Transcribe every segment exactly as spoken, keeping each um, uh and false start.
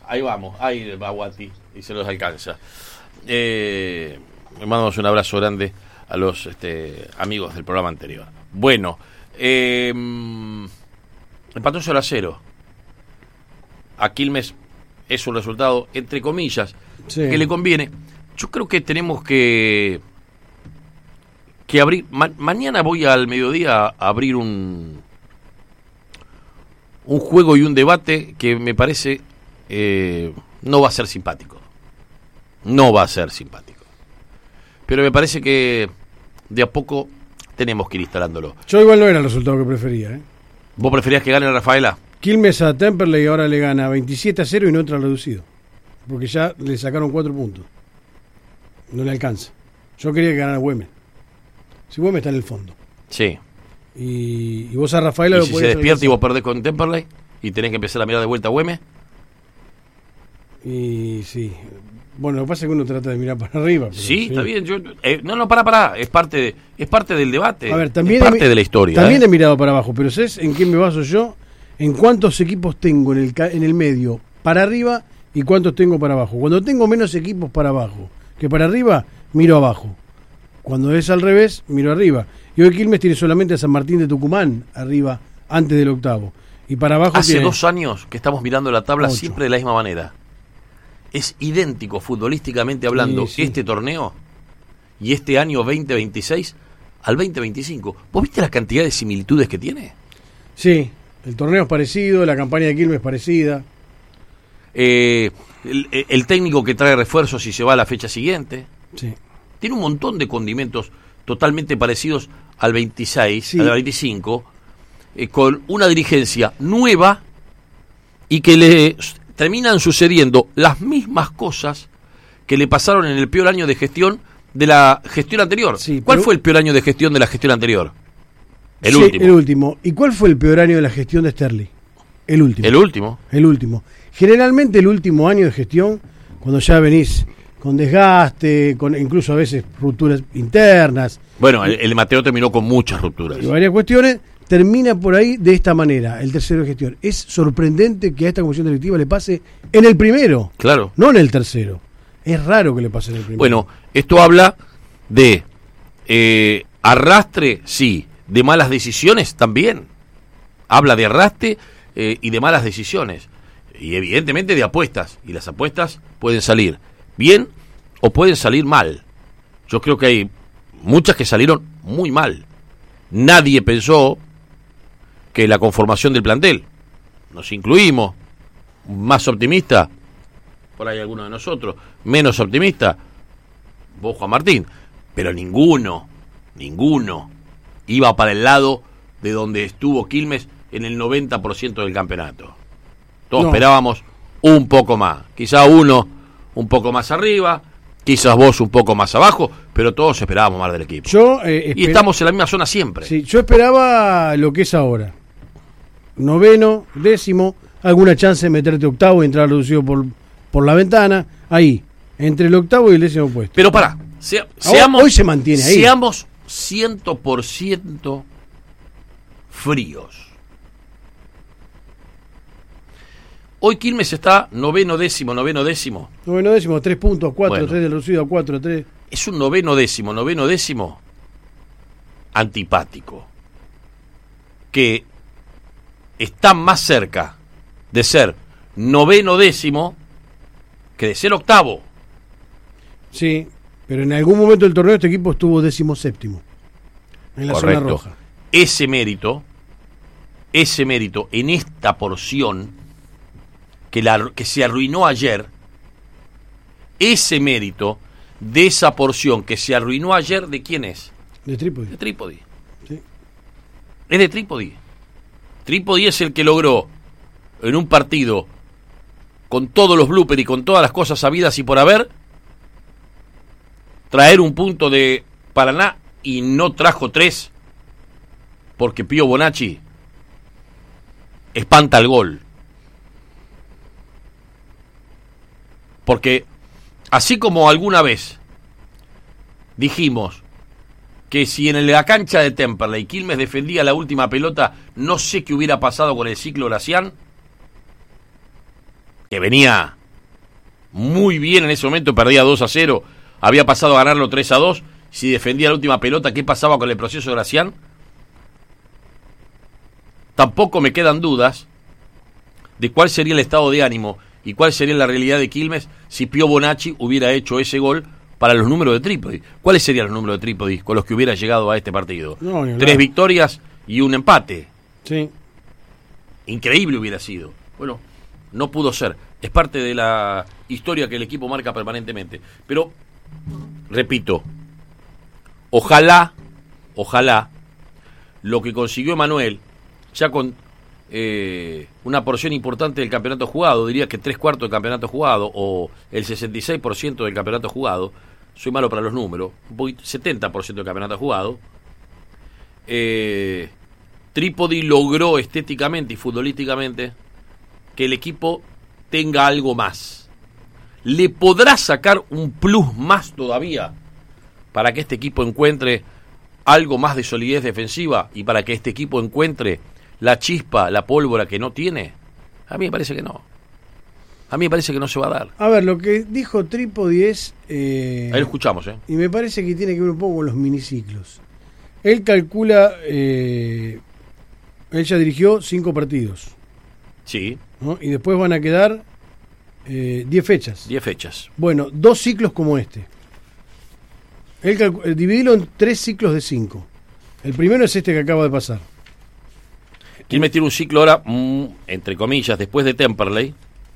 Ahí vamos, ahí va Guati y se los alcanza. Eh, le mandamos un abrazo grande a los este, amigos del programa anterior. Bueno, eh, empató cero a cero. A Quilmes es un resultado, entre comillas, sí, que le conviene. Yo creo que tenemos que que abrir. Ma- mañana voy al mediodía a abrir un un juego y un debate que me parece eh, no va a ser simpático. No va a ser simpático. Pero me parece que de a poco tenemos que ir instalándolo. Yo igual no era el resultado que prefería, ¿eh? ¿Vos preferías que gane Rafaela? Quilmes a Temperley ahora le gana veintisiete a cero y no entra reducido. Porque ya le sacaron cuatro puntos. No le alcanza. Yo quería que ganara Güemes. Si Güemes está en el fondo. Sí. Y, y vos a Rafaela ¿Y lo si podés se despierta alcanzar? y vos perdés con Temperley? ¿Y tenés que empezar a mirar de vuelta a Güemes? Y sí. Bueno, lo que pasa es que uno trata de mirar para arriba. Pero, Sí, está bien. Yo, eh, no, no, pará, pará. Es parte, de, es parte del debate. A ver, también es parte he, de la historia. También ¿eh? he mirado para abajo, pero ¿sabes en qué me baso yo? En cuántos equipos tengo en el, ca- en el medio para arriba y cuántos tengo para abajo. Cuando tengo menos equipos para abajo que para arriba, miro abajo. Cuando es al revés, miro arriba. Y hoy Quilmes tiene solamente a San Martín de Tucumán arriba, antes del octavo. Y para abajo Hace tiene... dos años que estamos mirando la tabla Ocho. siempre de la misma manera. Es idéntico futbolísticamente hablando Sí, sí. este torneo y este año veinte veintiséis al veinte veinticinco. ¿Vos viste la cantidad de similitudes que tiene? Sí, el torneo es parecido, la campaña de Quilmes es parecida. Eh, el, el técnico que trae refuerzos y se va a la fecha siguiente. Sí. Tiene un montón de condimentos totalmente parecidos al veintiséis, Sí. al veinticinco, eh, con una dirigencia nueva y que le terminan sucediendo las mismas cosas que le pasaron en el peor año de gestión de la gestión anterior. Sí, ¿Cuál pero- fue el peor año de gestión de la gestión anterior? El Sí, último. el último. ¿Y cuál fue el peor año de la gestión de Sterling? El último. El último. El último. Generalmente el último año de gestión, cuando ya venís con desgaste, con incluso a veces rupturas internas Bueno, el, el Mateo terminó con muchas rupturas. y varias cuestiones, termina por ahí de esta manera, el tercero de gestión. Es sorprendente que a esta comisión directiva le pase en el primero, Claro. no en el tercero. Es raro que le pase en el primero. Bueno, esto habla de eh, arrastre, sí, de malas decisiones también. Habla de arrastre eh, y de malas decisiones. Y evidentemente de apuestas. Y las apuestas pueden salir bien o pueden salir mal. Yo creo que hay muchas que salieron muy mal. Nadie pensó que la conformación del plantel, nos incluimos, más optimista, por ahí alguno de nosotros, menos optimista, vos Juan Martín, pero ninguno, ninguno iba para el lado de donde estuvo Quilmes en el noventa por ciento del campeonato. Todos No. esperábamos un poco más, quizá uno un poco más arriba, quizás vos un poco más abajo, pero todos esperábamos más del equipo. Yo, eh, Y esper- estamos en la misma zona siempre. Sí, yo esperaba lo que es ahora. Noveno, décimo, alguna chance de meterte octavo y entrar reducido por, por la ventana. Ahí, entre el octavo y el décimo puesto. Pero pará, sea- Ahora- seamos, hoy se mantiene ahí. seamos cien por ciento fríos. Hoy Quilmes está noveno décimo, noveno décimo. Noveno, décimo, tres puntos, cuatro, Bueno. tres del reducido a cuatro, tres. Es un noveno décimo, noveno décimo antipático. Que está más cerca de ser noveno décimo que de ser octavo. Sí, pero en algún momento del torneo este equipo estuvo décimo séptimo. En la Correcto. zona roja. Ese mérito, ese mérito en esta porción que, la, que se arruinó ayer, ese mérito de esa porción que se arruinó ayer, ¿de quién es? De Trípodi. De Trípodi. Sí. Es de Trípodi. Trípodi es el que logró en un partido con todos los bloopers y con todas las cosas habidas y por haber traer un punto de Paraná y no trajo tres porque Pío Bonacci espanta el gol. Porque así como alguna vez dijimos que si en la cancha de Temperley Quilmes defendía la última pelota, no sé qué hubiera pasado con el ciclo Gracián, que venía muy bien en ese momento, perdía dos a cero, había pasado a ganarlo tres a dos, si defendía la última pelota, ¿qué pasaba con el proceso de Gracián? Tampoco me quedan dudas de cuál sería el estado de ánimo y cuál sería la realidad de Quilmes si Pío Bonacci hubiera hecho ese gol para los números de Trípodi. ¿Cuáles serían los números de Trípodi con los que hubiera llegado a este partido? No, ni Tres hablar. victorias y un empate. Sí. Increíble hubiera sido. Bueno, no pudo ser. Es parte de la historia que el equipo marca permanentemente. Pero, repito, ojalá, ojalá, lo que consiguió Emanuel, ya con eh, una porción importante del campeonato jugado, diría que tres cuartos del campeonato jugado, o el sesenta y seis por ciento del campeonato jugado, soy malo para los números, un poquito, setenta por ciento del campeonato jugado, eh, Trípodi logró estéticamente y futbolísticamente que el equipo tenga algo más. ¿Le podrá sacar un plus más todavía para que este equipo encuentre algo más de solidez defensiva y para que este equipo encuentre la chispa, la pólvora que no tiene? A mí me parece que no. A mí me parece que no se va a dar. A ver, lo que dijo Trípodi es... Eh, Ahí lo escuchamos, ¿eh? Y me parece que tiene que ver un poco con los miniciclos. Él calcula... Eh, él ya dirigió cinco partidos. Sí. ¿No? Y después van a quedar eh, diez fechas. Diez fechas. Bueno, dos ciclos como este. Él calcu- eh, dividilo en tres ciclos de cinco. El primero es este que acaba de pasar. Quilmes tiene un ciclo ahora, mm, entre comillas, después de Temperley.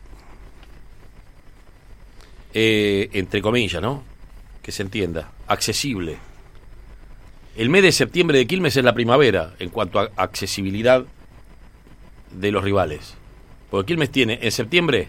Eh, entre comillas, ¿no? Que se entienda. Accesible. El mes de septiembre de Quilmes es la primavera en cuanto a accesibilidad de los rivales. Porque Quilmes tiene en septiembre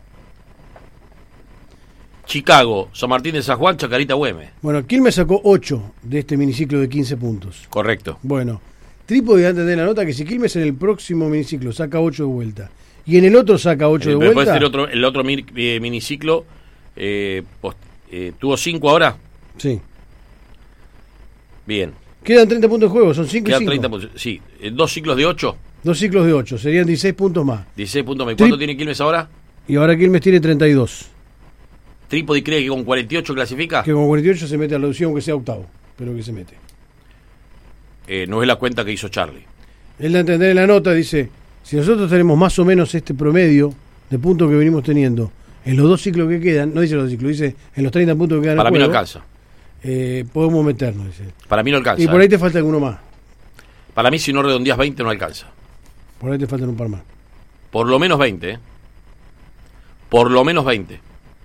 Chicago, San Martín de San Juan, Chacarita, Güemes. Bueno, Quilmes sacó ocho de este miniciclo de quince puntos. Correcto. Bueno, Trípodi da a entender la nota que si Quilmes en el próximo miniciclo saca ocho de vuelta y en el otro saca ocho de Después vuelta... el otro, el otro mi- eh, miniciclo eh, post- eh, tuvo cinco ahora. Sí. Bien. Quedan treinta puntos de juego, son cinco y Quedan cinco. treinta puntos. Sí, eh, dos ciclos de ocho. Dos ciclos de ocho, serían dieciséis puntos más. dieciséis puntos. ¿Cuánto Tri- tiene Quilmes ahora? Y ahora Quilmes tiene treinta y dos. Trípodi cree que con cuarenta y ocho clasifica. Que con cuarenta y ocho se mete a la reducción, aunque sea octavo. Pero que se mete. Eh, no es la cuenta que hizo Charlie. Él da a entender en la nota, dice, si nosotros tenemos más o menos este promedio de puntos que venimos teniendo en los dos ciclos que quedan, no dice los dos ciclos, dice en los treinta puntos que quedan Para en mí no juego, alcanza. eh, podemos meternos, dice. Para mí no alcanza. Y por ahí te falta alguno más. Para mí si no redondeas veinte no alcanza. Por ahí te faltan un par más. Por lo menos veinte. ¿eh? Por lo menos veinte.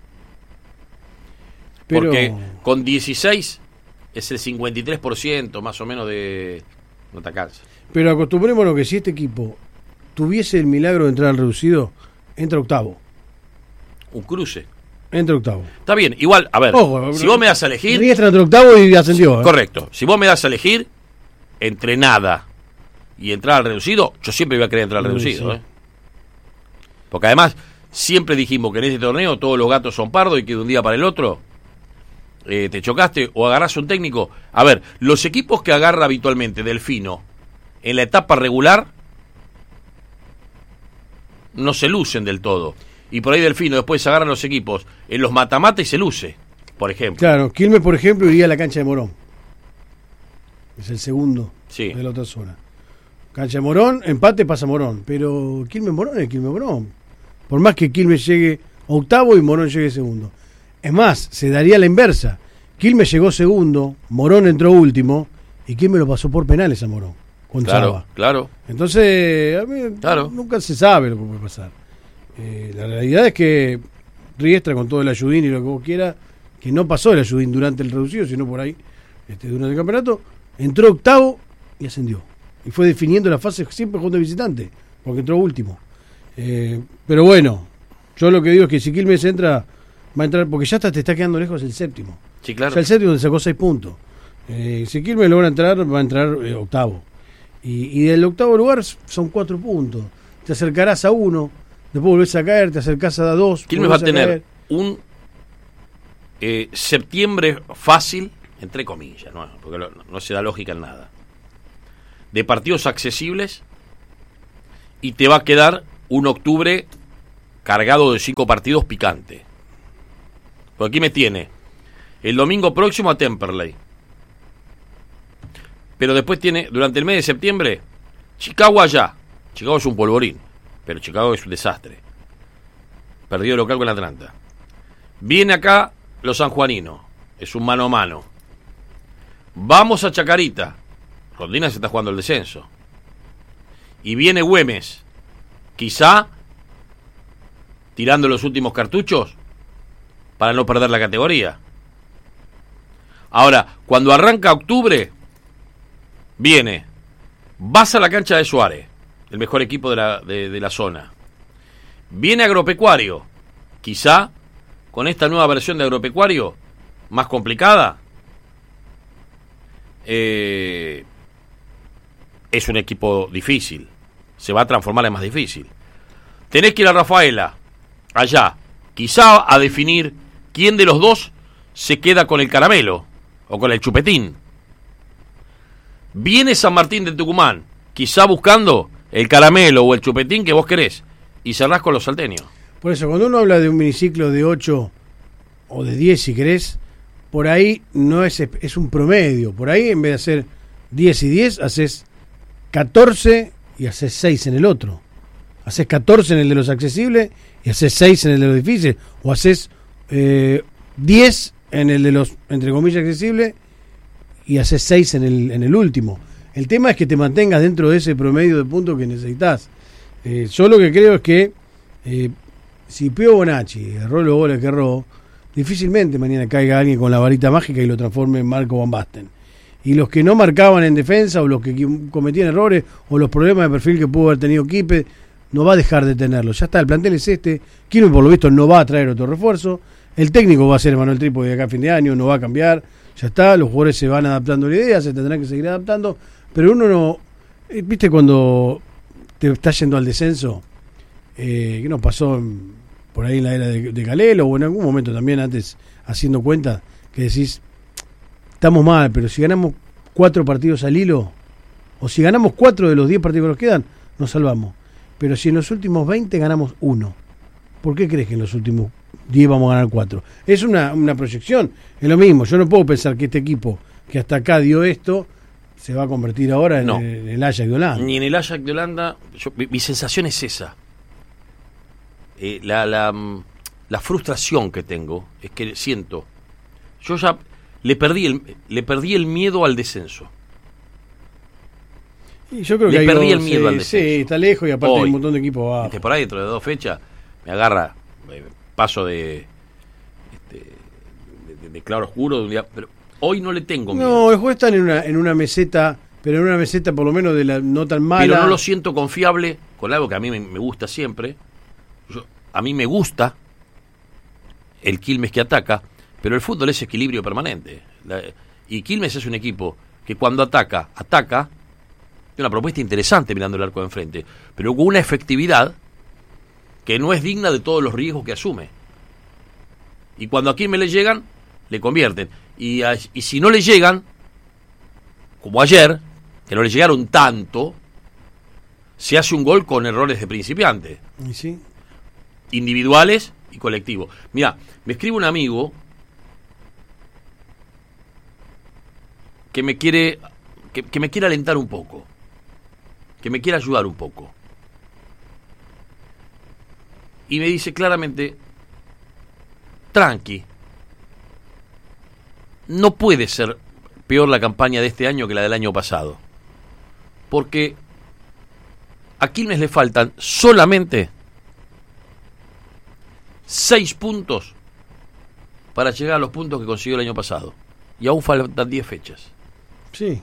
Pero, Porque con dieciséis es el cincuenta y tres por ciento más o menos de... No te alcanza. pero acostumbrémonos que si este equipo tuviese el milagro de entrar al reducido, entra octavo. Un cruce. Entra octavo. Está bien, igual, a ver, Ojo, si vos me das a elegir... Riestra entre octavo y ascendió. ¿eh? Correcto. Si vos me das a elegir entre nada y entrar al reducido, yo siempre voy a querer entrar al Sí, reducido. sí. ¿eh? Porque además, siempre dijimos que en este torneo todos los gatos son pardos y que de un día para el otro eh, te chocaste o agarrás un técnico. A ver, los equipos que agarra habitualmente Delfino en la etapa regular no se lucen del todo. Y por ahí Delfino después agarra los equipos en los mata-mata y se luce, por ejemplo. Claro, Quilmes, por ejemplo, iría a la cancha de Morón. Es el segundo Sí. de la otra zona. Cancha de Morón, empate pasa Morón. Pero Quilmes Morón es Quilmes Morón. Por más que Quilmes llegue octavo y Morón llegue segundo. Es más, se daría la inversa. Quilmes llegó segundo, Morón entró último y Quilmes lo pasó por penales a Morón. Con Claro, Chava. claro. Entonces, a mí Claro. nunca se sabe lo que puede pasar. Eh, la realidad es que Riestra, con todo el ayudín y lo que vos quieras, que no pasó el ayudín durante el reducido, sino por ahí, este, durante el campeonato, entró octavo y ascendió. Y fue definiendo la fase siempre junto al visitante, porque entró último. Eh, pero bueno, yo lo que digo es que si Quilmes entra, va a entrar, porque ya hasta te está quedando lejos el séptimo. Sí, O claro. sea, el séptimo te sacó seis puntos. Eh, si Quilmes logra entrar, va a entrar eh, octavo. Y, y del octavo lugar son cuatro puntos. Te acercarás a uno, después volvés a caer, te acercás a dos. Quilmes va a volvés tener caer. un eh, septiembre fácil, entre comillas, ¿no? Porque lo- no se da lógica en nada, de partidos accesibles, y te va a quedar un octubre cargado de cinco partidos picante. Porque aquí me tiene el domingo próximo a Temperley. Pero después tiene, durante el mes de septiembre, Chicago allá. Chicago es un polvorín, pero Chicago es un desastre. Perdió el local con Atlanta. Viene acá los sanjuaninos. Es un mano a mano. Vamos a Chacarita. Rondina se está jugando el descenso. Y viene Güemes. Quizá tirando los últimos cartuchos para no perder la categoría. Ahora, cuando arranca octubre, viene, vas a la cancha de Suárez, el mejor equipo de la, de, de la zona. Viene Agropecuario, quizá con esta nueva versión de Agropecuario, más complicada, eh, es un equipo difícil, se va a transformar en más difícil. Tenés que ir a Rafaela, allá, quizá a definir quién de los dos se queda con el caramelo o con el chupetín. Viene San Martín de Tucumán, quizá buscando el caramelo o el chupetín que vos querés, y cerrás con los salteños. Por eso, cuando uno habla de un miniciclo de ocho o de diez, si querés, por ahí no es, es un promedio. Por ahí, en vez de hacer diez y diez, haces catorce y haces seis en el otro. Haces catorce en el de los accesibles y haces seis en el de los difíciles. O haces eh, diez en el de los, entre comillas, accesibles y haces seis en el, en el último. El tema es que te mantengas dentro de ese promedio de puntos que necesitas. Eh, yo lo que creo es que eh, si Pío Bonacci erró los goles que erró, difícilmente mañana caiga alguien con la varita mágica y lo transforme en Marco Van Basten. Y los que no marcaban en defensa, o los que cometían errores, o los problemas de perfil que pudo haber tenido Quispe, no va a dejar de tenerlos. Ya está, el plantel es este. Quilmes, por lo visto, no va a traer otro refuerzo. El técnico va a ser Manuel Trípode de acá a fin de año, no va a cambiar. Ya está, los jugadores se van adaptando a la idea, se tendrán que seguir adaptando. Pero uno no... ¿Viste cuando te estás yendo al descenso? Eh, ¿Qué nos pasó en, por ahí en la era de, de Calelo, o en algún momento también antes, haciendo cuenta, que decís, estamos mal, pero si ganamos cuatro partidos al hilo, o si ganamos cuatro de los diez partidos que nos quedan, nos salvamos. Pero si en los últimos veinte ganamos uno, ¿por qué crees que en los últimos diez vamos a ganar cuatro? Es una, una proyección, es lo mismo. Yo no puedo pensar que este equipo que hasta acá dio esto se va a convertir ahora en, no. el, en el Ajax de Holanda. Ni en el Ajax de Holanda. Yo, mi, mi sensación es esa. Eh, la, la, la frustración que tengo es que siento, yo ya le perdí el, le perdí el miedo al descenso. Y yo creo le que perdí hay, el miedo sí, al descenso. Sí, está lejos y aparte Hoy, hay un montón de equipos abajo. Este, por ahí dentro de dos fechas me agarra eh, paso de, este, de, de, de claro oscuro de un día, pero hoy no le tengo miedo. No, el juego está en una, en una meseta, pero en una meseta por lo menos de la no tan mala. Pero no lo siento confiable con algo que a mí me, me gusta siempre. Yo, a mí me gusta el Quilmes que ataca, pero el fútbol es equilibrio permanente. La, y Quilmes es un equipo que cuando ataca, ataca, tiene una propuesta interesante mirando el arco de enfrente, pero con una efectividad que no es digna de todos los riesgos que asume. Y cuando a Quilmes le llegan, le convierten. Y, a, y si no le llegan, como ayer, que no le llegaron tanto, se hace un gol con errores de principiante. ¿Y sí? Individuales y colectivos. Mira, me escribe un amigo que me quiere que, que me quiere alentar un poco, que me quiere ayudar un poco, y me dice claramente, tranqui, no puede ser peor la campaña de este año que la del año pasado, porque a Quilmes le faltan solamente seis puntos para llegar a los puntos que consiguió el año pasado. Y aún faltan diez fechas. Sí.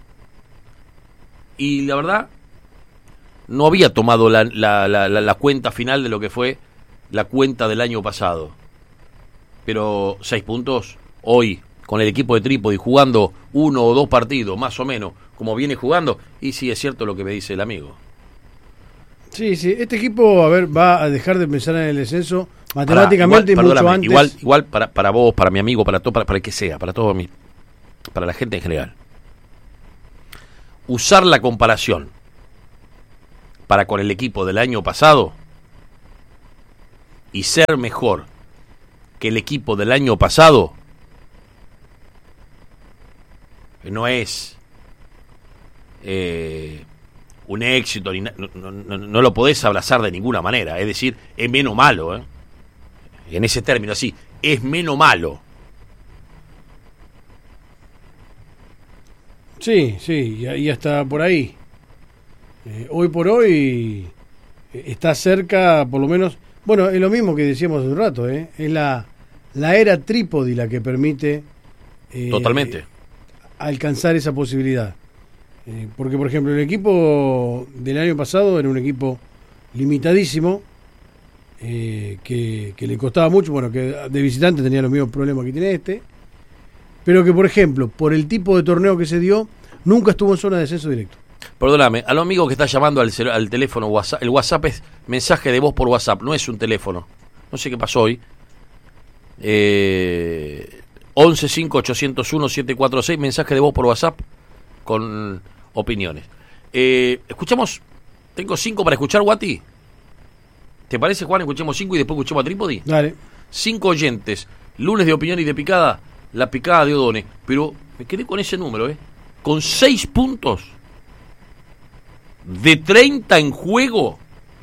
Y la verdad, no había tomado la, la, la, la, la cuenta final de lo que fue la cuenta del año pasado. Pero seis puntos hoy, con el equipo de Trípode jugando uno o dos partidos, más o menos, como viene jugando, y sí es cierto lo que me dice el amigo. Sí, sí, este equipo, a ver, va a dejar de pensar en el descenso matemáticamente para, igual, mucho antes. Igual, igual para, para vos, para mi amigo, para todo, para, para el que sea, para todo mi, para la gente en general. Usar la comparación para con el equipo del año pasado y ser mejor que el equipo del año pasado, no es eh, un éxito, ni na- no, no, no, no lo podés abrazar de ninguna manera. Es decir, es menos malo, ¿eh? En ese término, así, es menos malo. Sí, sí, y, y hasta por ahí. Eh, hoy por hoy eh, está cerca, por lo menos. Bueno, es lo mismo que decíamos hace un rato, ¿eh? Es la, la era trípode la que permite. Eh, Totalmente. Alcanzar esa posibilidad. Eh, porque, por ejemplo, el equipo del año pasado era un equipo limitadísimo, eh, que, que le costaba mucho, bueno, que de visitante tenía los mismos problemas que tiene este, pero que, por ejemplo, por el tipo de torneo que se dio, nunca estuvo en zona de descenso directo. Perdóname, a los amigos que está llamando al, celu- al teléfono WhatsApp, el WhatsApp es mensaje de voz por WhatsApp, no es un teléfono. No sé qué pasó hoy. Eh, once cinco ochocientos uno siete cuatro seis, mensaje de voz por WhatsApp con opiniones. Eh, escuchamos, tengo cinco para escuchar, Guati. ¿Te parece, Juan? Escuchemos cinco y después escuchemos a Trípodi. Dale. Cinco oyentes, lunes de opinión y de picada, la picada de Odone. Pero me quedé con ese número, ¿eh? Con seis puntos de treinta en juego.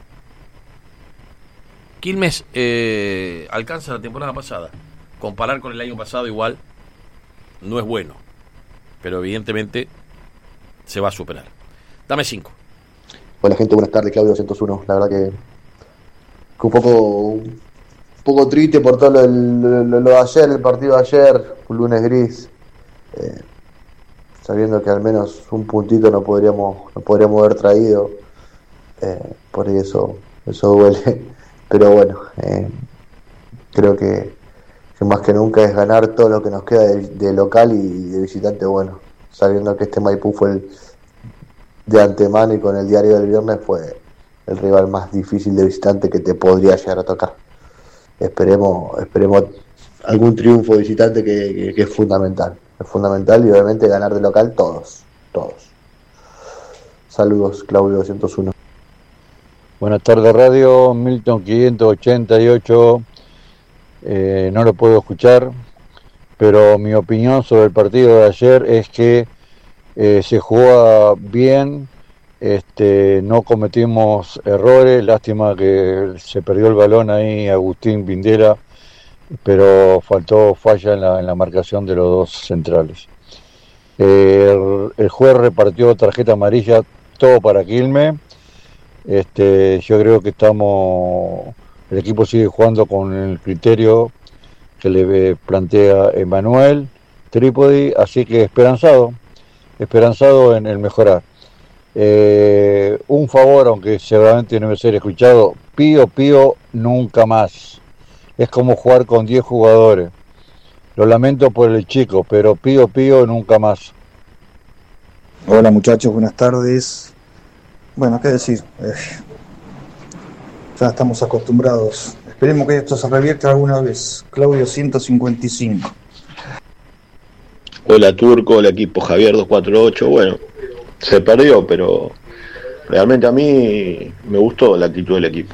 Quilmes eh, alcanza la temporada pasada. Comparar con el año pasado igual no es bueno, pero evidentemente se va a superar. Dame cinco. Hola gente, buenas tardes, Claudio doscientos uno. La verdad que, que un poco un poco triste por todo lo, lo, lo, lo de ayer, el partido de ayer, un lunes gris, eh, sabiendo que al menos un puntito no podríamos no podríamos haber traído, eh, por eso eso duele, pero bueno, eh, creo que, que más que nunca es ganar todo lo que nos queda de, de local y de visitante, bueno, sabiendo que este Maipú fue el de antemano y con el diario del viernes fue el rival más difícil de visitante que te podría llegar a tocar. Esperemos esperemos algún triunfo de visitante que, que, que es fundamental. Es fundamental y obviamente ganar de local todos, todos. Saludos, Claudio doscientos uno. Buenas tardes, Radio Milton quinientos ochenta y ocho. Eh, no lo puedo escuchar, pero mi opinión sobre el partido de ayer es que Eh, se jugaba bien, este, no cometimos errores, lástima que se perdió el balón ahí Agustín Pindera, pero faltó falla en la, en la marcación de los dos centrales. Eh, el, el juez repartió tarjeta amarilla, todo para Quilmes. Este, yo creo que estamos, el equipo sigue jugando con el criterio que le plantea Emanuel Trípodi, así que esperanzado. esperanzado en el mejorar. Eh, un favor, aunque seguramente no debe ser escuchado, Pío Pío nunca más. Es como jugar con diez jugadores. Lo lamento por el chico, pero Pío Pío nunca más. Hola muchachos, buenas tardes. Bueno, qué decir, eh, ya estamos acostumbrados. Esperemos que esto se revierta alguna vez. Claudio ciento cincuenta y cinco. Hola Turco, hola equipo Javier doscientos cuarenta y ocho. Bueno, se perdió, pero realmente a mí me gustó la actitud del equipo.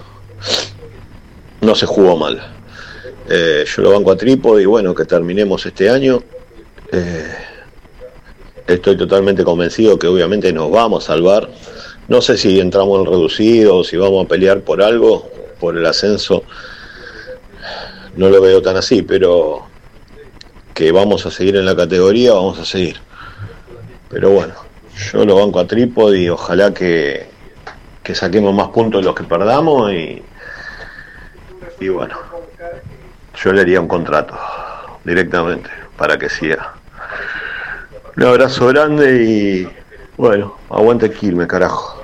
No se jugó mal. Eh, yo lo banco a Trípode y bueno, que terminemos este año. Eh, estoy totalmente convencido que obviamente nos vamos a salvar. No sé si entramos en reducido o si vamos a pelear por algo, por el ascenso. No lo veo tan así, pero que vamos a seguir en la categoría, vamos a seguir. Pero bueno, yo lo banco a Trípode y ojalá que, que saquemos más puntos de los que perdamos y, y bueno, yo le haría un contrato directamente para que siga. Un abrazo grande y bueno, aguante Quilmes, carajo.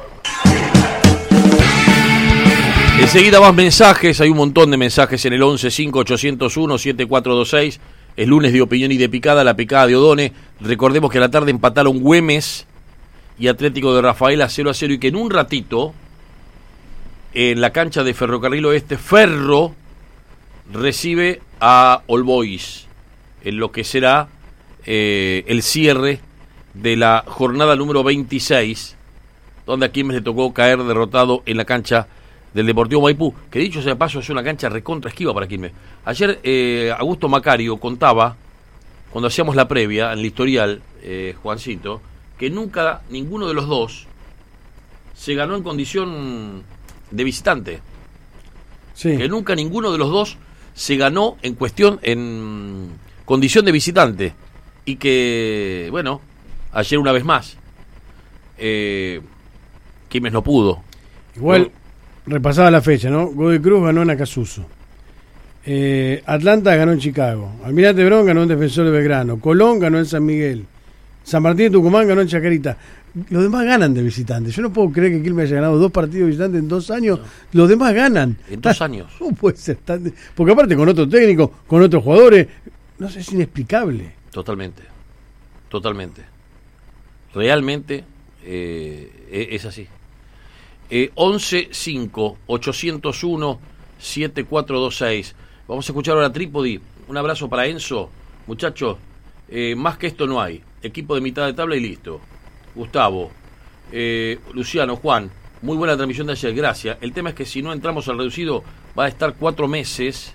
Enseguida más mensajes, hay un montón de mensajes en el once cinco ochocientos uno siete cuatro dos seis. El lunes de opinión y de picada, la picada de Odone. Recordemos que a la tarde empataron Güemes y Atlético de Rafaela cero a cero y que en un ratito, en la cancha de Ferrocarril Oeste, Ferro recibe a All Boys, en lo que será eh, el cierre de la jornada número veintiséis, donde a Quilmes le tocó caer derrotado en la cancha del Deportivo Maipú, que dicho sea de paso es una cancha recontra esquiva para Quilmes. Ayer eh, Augusto Macario contaba, cuando hacíamos la previa en el historial, eh, Juancito, que nunca ninguno de los dos se ganó en condición de visitante. Sí. Que nunca ninguno de los dos se ganó en cuestión, en condición de visitante. Y que, bueno, ayer una vez más, eh, Quilmes no pudo. Igual, no. Repasaba la fecha, ¿no? Godoy Cruz ganó en Acasuso. Eh, Atlanta ganó en Chicago. Almirante Brown ganó en Defensor de Belgrano. Colón ganó en San Miguel. San Martín de Tucumán ganó en Chacarita. Los demás ganan de visitantes. Yo no puedo creer que Quilmes haya ganado dos partidos de visitantes en dos años. No. Los demás ganan. En dos años. No puede ser tan... Porque aparte con otro técnico, con otros jugadores, no sé, es inexplicable. Totalmente. Totalmente. Realmente eh, es así. Eh, once cinco ochocientos uno siete cuatro dos seis. Vamos a escuchar ahora a Trípodi. Un abrazo para Enzo. Muchachos, eh, más que esto no hay. Equipo de mitad de tabla y listo. Gustavo, eh, Luciano, Juan, muy buena transmisión de ayer, gracias. El tema es que si no entramos al reducido va a estar cuatro meses.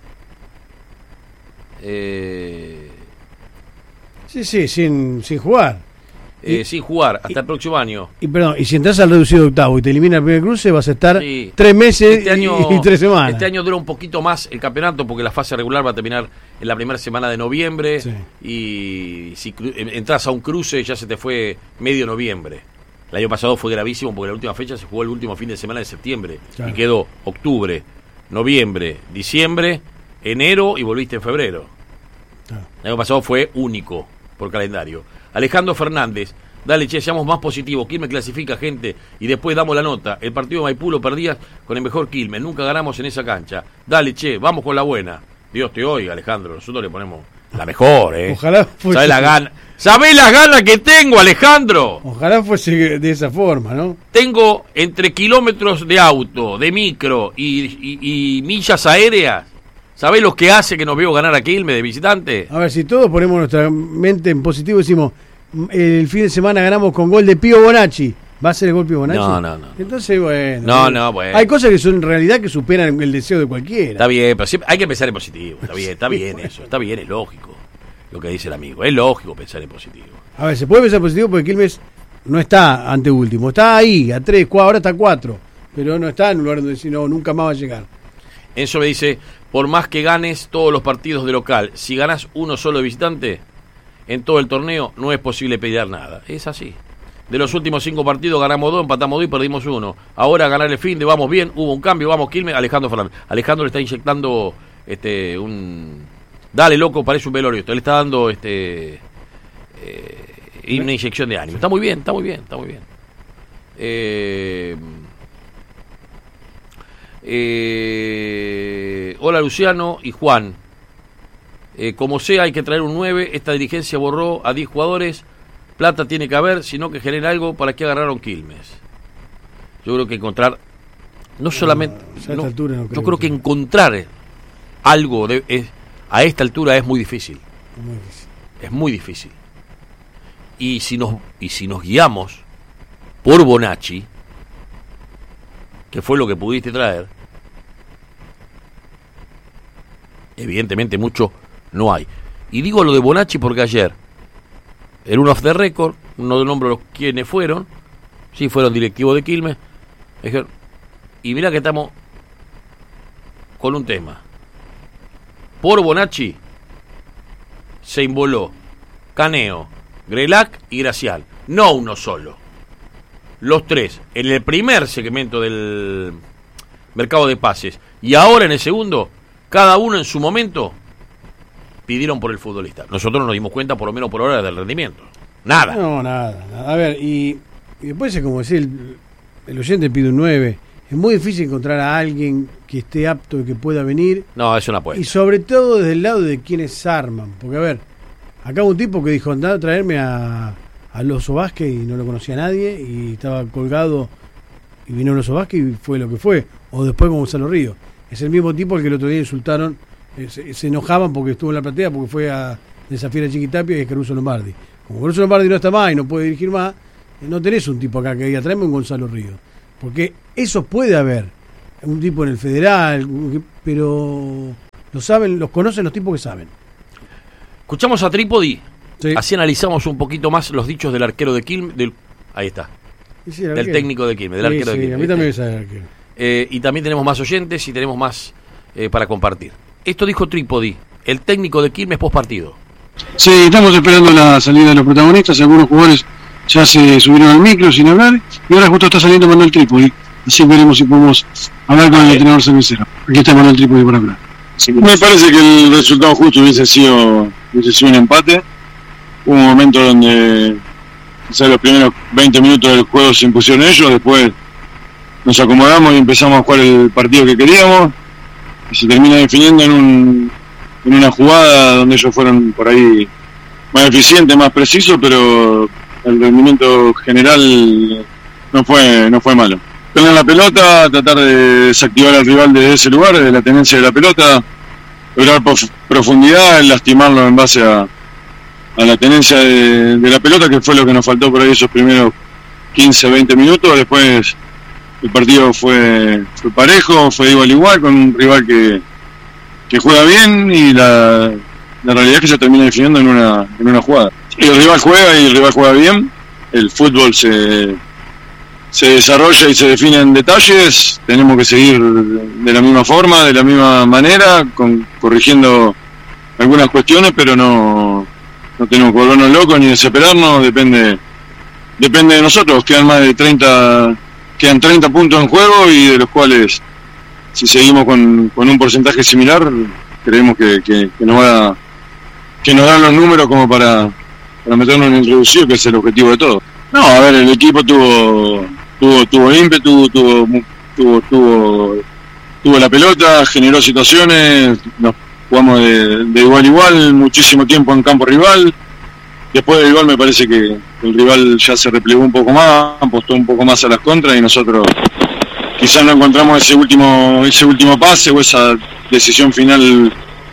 Eh, sí, sí, sin, sin jugar. Eh, y, sin jugar, hasta y, el próximo año. Y perdón, y si entras al reducido de octavo y te elimina el primer cruce, vas a estar sí. tres meses este año, y, y tres semanas. Este año dura un poquito más el campeonato porque la fase regular va a terminar en la primera semana de noviembre. Sí. Y si entras a un cruce ya se te fue medio noviembre. El año pasado fue gravísimo porque la última fecha se jugó el último fin de semana de septiembre. Claro. Y quedó octubre, noviembre, diciembre, enero y volviste en febrero. Claro. El año pasado fue único por calendario. Alejandro Fernández, dale, che, seamos más positivos. Quilmes clasifica, gente, y después damos la nota. El partido de Maipú lo perdías con el mejor Quilmes. Nunca ganamos en esa cancha. Dale, che, vamos con la buena. Dios te oiga, Alejandro. Nosotros le ponemos la mejor, ¿eh? Ojalá fuese. ¿Sabés la gana? ¿Sabés las ganas que tengo, Alejandro? Ojalá fuese de esa forma, ¿no? Tengo entre kilómetros de auto, de micro y, y, y millas aéreas. ¿Sabés lo que hace que nos veo ganar a Quilmes de visitante? A ver, si todos ponemos nuestra mente en positivo, decimos, el fin de semana ganamos con gol de Pío Bonacci. ¿Va a ser el gol Pío Bonacci? No, no, no. Entonces, bueno. No, no, bueno. Hay cosas que son en realidad que superan el deseo de cualquiera. Está bien, pero siempre hay que pensar en positivo. Está bien, está bien eso. Está bien, es lógico lo que dice el amigo. Es lógico pensar en positivo. A ver, se puede pensar en positivo porque Quilmes no está ante último. Está ahí, a tres, cuatro, ahora está a cuatro. Pero no está en un lugar donde si no, nunca más va a llegar. Enzo me dice, por más que ganes todos los partidos de local, si ganás uno solo de visitante, en todo el torneo no es posible pelear nada. Es así. De los últimos cinco partidos ganamos dos, empatamos dos y perdimos uno. Ahora ganar el fin de vamos bien, hubo un cambio, vamos Quilmes, Alejandro Fernández. Alejandro le está inyectando este un... Dale, loco, parece un velorio. Esto le está dando este eh, una inyección de ánimo. Está muy bien, está muy bien, está muy bien. Eh... Eh, hola Luciano y Juan, eh, como sea hay que traer un nueve. Esta dirigencia borró a diez jugadores. Plata tiene que haber, sino que genera algo. ¿Para qué agarraron Quilmes? Yo creo que encontrar no solamente no, no, no creo yo creo que, que encontrar algo de, es, a esta altura es muy difícil. muy difícil es muy difícil y si nos y si nos guiamos por Bonacci, que fue lo que pudiste traer, evidentemente mucho no hay. Y digo lo de Bonacci porque ayer, en un off the record, no nombro los quienes fueron, sí fueron directivos de Quilmes, y mira que estamos con un tema. Por Bonacci se involó Caneo, Grelac y Gracial, no uno solo. Los tres, en el primer segmento del mercado de pases y ahora en el segundo, cada uno en su momento pidieron por el futbolista. Nosotros no nos dimos cuenta, por lo menos por ahora, del rendimiento. Nada. No, nada. nada. A ver, y, y después es como decir, el, el oyente pide un nueve. Es muy difícil encontrar a alguien que esté apto y que pueda venir. No, eso no puede. Y sobre todo desde el lado de quienes arman. Porque, a ver, acá hubo un tipo que dijo, andá a traerme a... al Oso Vázquez y no lo conocía nadie y estaba colgado y vino el Oso Vázquez y fue lo que fue, o después con Gonzalo Ríos. Es el mismo tipo al que el otro día insultaron, eh, se, se enojaban porque estuvo en la platea, porque fue a desafiar a Chiquitapia y a Caruso Lombardi. Como Caruso Lombardi no está más y no puede dirigir más, eh, no tenés un tipo acá que diga, tráeme un Gonzalo Ríos, porque eso puede haber. un tipo en el Federal, pero lo saben, los conocen los tipos que saben. Escuchamos a Trípodi, Sí. así analizamos un poquito más los dichos del arquero de Quilmes, del, ahí está, Sí, el del arquero. técnico de Quilmes, del Sí, arquero sí, de Quilmes. a mí también me sabe el arquero. Eh, y también tenemos más oyentes y tenemos más eh, para compartir. Esto dijo Trípodi, el técnico de Quilmes post partido. Sí, estamos esperando la salida de los protagonistas. Algunos jugadores ya se subieron al micro sin hablar. Y ahora justo está saliendo Manuel Trípodi. Así veremos si podemos hablar con el entrenador cervecero. Aquí está Manuel Trípodi por hablar. Me parece que el resultado justo hubiese sido, hubiese sido un empate. Hubo un momento donde quizás los primeros veinte minutos del juego se impusieron ellos. Después nos acomodamos y empezamos a jugar el partido que queríamos. Y se termina definiendo en un en una jugada donde ellos fueron por ahí más eficientes, más precisos, pero el rendimiento general no fue no fue malo. Tener la pelota, tratar de desactivar al rival desde ese lugar, desde la tenencia de la pelota, lograr prof- profundidad, lastimarlo en base a, a la tenencia de, de la pelota, que fue lo que nos faltó por ahí esos primeros quince, veinte minutos. Después el partido fue, fue parejo, fue igual igual, con un rival que que juega bien y la, la realidad es que se termina definiendo en una en una jugada. Y el rival juega y el rival juega bien, el fútbol se se desarrolla y se define en detalles, tenemos que seguir de la misma forma, de la misma manera, con, corrigiendo algunas cuestiones, pero no, no tenemos que volvernos locos ni desesperarnos, depende depende de nosotros. Quedan más de treinta, quedan treinta puntos en juego y de los cuales, si seguimos con, con un porcentaje similar, creemos que, que, que nos va a, que nos dan los números como para, para meternos en el reducido, que es el objetivo de todo. No, a ver, el equipo tuvo tuvo tuvo ímpetu, tuvo tuvo tuvo tuvo la pelota, generó situaciones, nos jugamos de, de igual a igual, muchísimo tiempo en campo rival. Después del gol me parece que el rival ya se replegó un poco más, apostó un poco más a las contras y nosotros quizás no encontramos ese último ese último pase o esa decisión final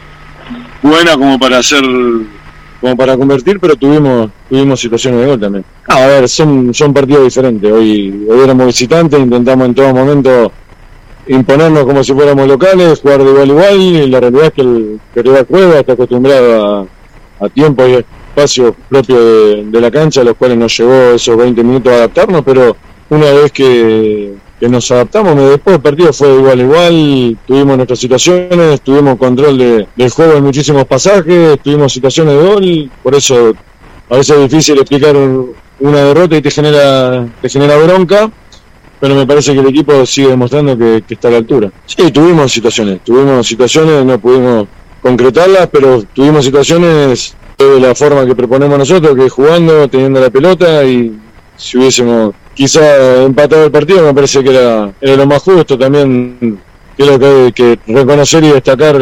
buena como para hacer como para convertir, pero tuvimos tuvimos situaciones de gol también. No, a ver, son son partidos diferentes. Hoy, hoy éramos visitantes, intentamos en todo momento imponernos como si fuéramos locales, jugar de igual a igual, y la realidad es que el, que el rival juega, está acostumbrado a, a tiempo y espacio propio de, de la cancha, a los cuales nos llevó esos veinte minutos a adaptarnos, pero una vez que que nos adaptamos, después del partido fue igual igual, tuvimos nuestras situaciones, tuvimos control de, del juego en muchísimos pasajes, tuvimos situaciones de gol, por eso a veces es difícil explicar una derrota y te genera te genera bronca, pero me parece que el equipo sigue demostrando que, que está a la altura. Sí, tuvimos situaciones, tuvimos situaciones, no pudimos concretarlas, pero tuvimos situaciones de la forma que proponemos nosotros, que es jugando, teniendo la pelota, y si hubiésemos quizá empatado el partido, me parece que era, era lo más justo. También creo que hay que reconocer y destacar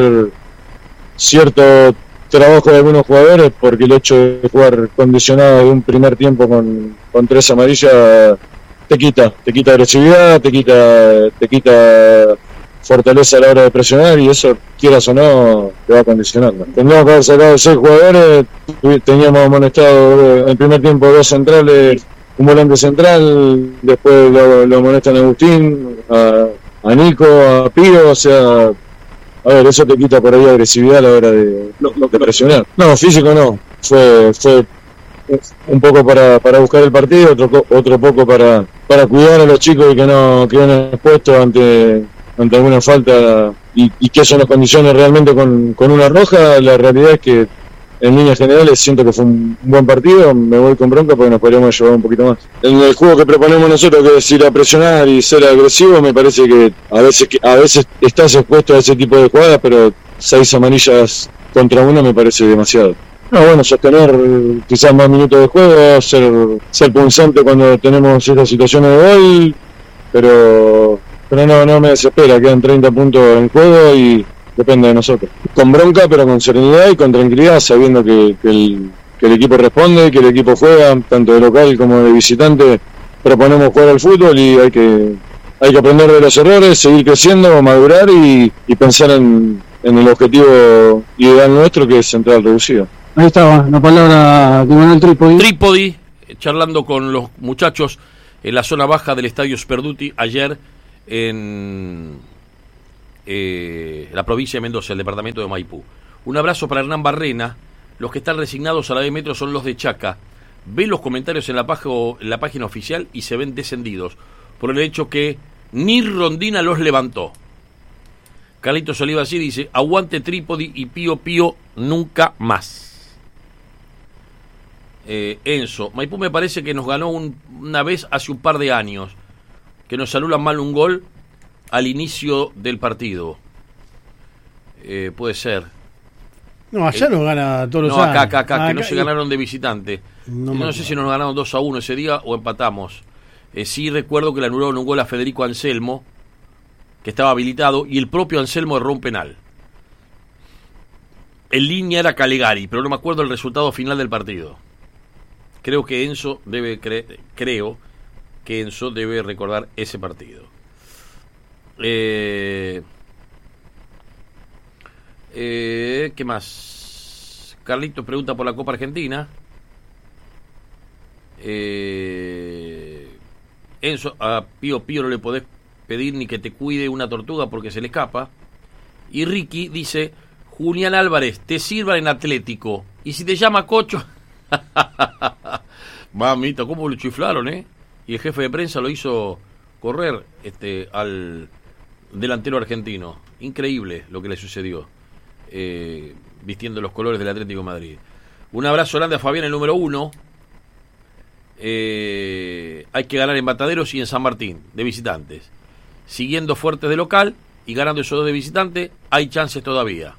cierto trabajo de algunos jugadores, porque el hecho de jugar condicionado de un primer tiempo con, con tres amarillas te quita, te quita agresividad, te quita, te quita fortaleza a la hora de presionar, y eso, quieras o no, te va condicionando. Tendríamos que haber sacado seis jugadores, teníamos amonestado en el primer tiempo dos centrales, un volante central, después lo, lo amonestan a Agustín, a, a Nico, a Pío, o sea, a ver, eso te quita por ahí agresividad a la hora de, de presionar. No, físico no, fue fue un poco para, para buscar el partido, otro otro poco para para cuidar a los chicos y que no queden expuestos ante ante alguna falta, y, y que eso nos condicione realmente con, con una roja. La realidad es que en líneas generales siento que fue un buen partido, me voy con bronca porque nos podríamos llevar un poquito más. En el juego que proponemos nosotros, que es ir a presionar y ser agresivo, me parece que a veces que a veces estás expuesto a ese tipo de jugadas, pero seis amarillas contra una me parece demasiado. No, bueno, sostener quizás más minutos de juego, ser, ser punzante cuando tenemos estas situaciones de gol, pero, pero no, no me desespera, quedan treinta puntos en juego y depende de nosotros. Con bronca, pero con serenidad y con tranquilidad, sabiendo que, que, el, que el equipo responde, que el equipo juega, tanto de local como de visitante. Proponemos jugar al fútbol y hay que hay que aprender de los errores, seguir creciendo, madurar y, y pensar en, en el objetivo ideal nuestro, que es entrar al reducido. Ahí estaba la palabra de Manuel Trípodi. Trípodi, charlando con los muchachos en la zona baja del Estadio Sperduti ayer en eh, la provincia de Mendoza, el departamento de Maipú. Un abrazo para Hernán Barrena. Los que están resignados a la de Metro son los de Chaca. Ve los comentarios en la, página, en la página oficial y se ven descendidos por el hecho que ni Rondina los levantó. Carlitos Oliva así dice: aguante Trípodi y Pío Pío nunca más. eh, Enzo, Maipú me parece que nos ganó un, una vez hace un par de años, que nos anulan mal un gol al inicio del partido. eh, Puede ser. No, allá eh, nos gana todos los no, años. acá, acá, acá, Ah, que no acá se y- ganaron de visitante. No No, me no sé acuerdo. si nos ganaron dos a uno ese día o empatamos. Eh, sí recuerdo que le anularon un gol a Federico Anselmo, que estaba habilitado, y el propio Anselmo erró un penal. En línea era Calegari, pero no me acuerdo el resultado final del partido. Creo que Enzo debe cre- creo que Enzo debe recordar ese partido. Eh, eh, ¿Qué más? Carlitos pregunta por la Copa Argentina. Eh, Enzo, a Pío Pío no le podés pedir ni que te cuide una tortuga porque se le escapa. Y Ricky dice: Julián Álvarez, te sirvan en Atlético. Y si te llama Cocho. Mamita, cómo lo chiflaron, ¿eh? Y el jefe de prensa lo hizo correr este al delantero argentino. Increíble lo que le sucedió, eh, vistiendo los colores del Atlético de Madrid. Un abrazo grande a Fabián, el número uno. Eh, hay que ganar en Mataderos y en San Martín, de visitantes. Siguiendo fuertes de local y ganando esos dos de visitante, hay chances todavía.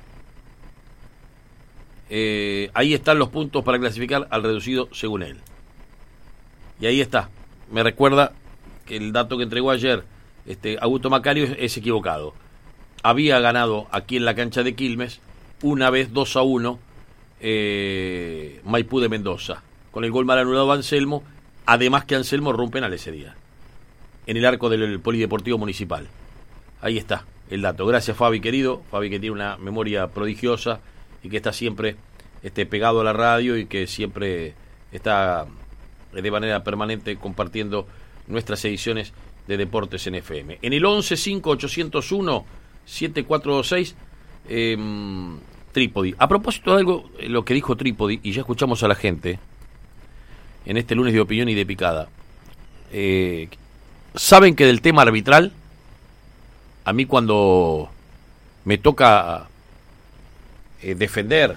Eh, ahí están los puntos para clasificar al reducido según él. Y ahí está. Me recuerda que el dato que entregó ayer este Augusto Macario es, es equivocado. Había ganado aquí en la cancha de Quilmes una vez dos a uno eh, Maipú de Mendoza, con el gol mal anulado de Anselmo, además que Anselmo rompe penal ese día en el arco del Polideportivo Municipal. Ahí está el dato. Gracias, Fabi, querido. Fabi, que tiene una memoria prodigiosa y que está siempre este, pegado a la radio y que siempre está de manera permanente compartiendo nuestras ediciones de Deportes en F M. En el once cinco ochocientos uno siete cuatro dos seis, eh, Trípodi. A propósito de algo, lo que dijo Trípodi, y ya escuchamos a la gente en este lunes de opinión y de picada. Eh, Saben que del tema arbitral, a mí cuando me toca eh, defender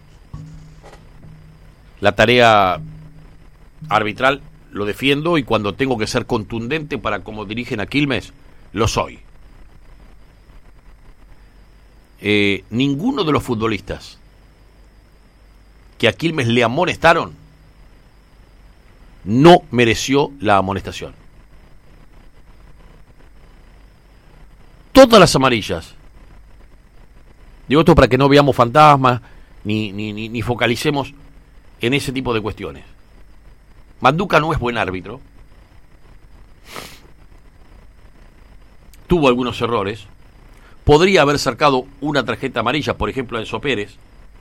la tarea arbitral, lo defiendo, y cuando tengo que ser contundente para cómo dirigen a Quilmes, lo soy. Eh, ninguno de los futbolistas que a Quilmes le amonestaron no mereció la amonestación. Todas las amarillas, digo esto para que no veamos fantasmas ni, ni, ni, ni focalicemos en ese tipo de cuestiones. Manduca no es buen árbitro, tuvo algunos errores, podría haber sacado una tarjeta amarilla, por ejemplo a Enzo Pérez,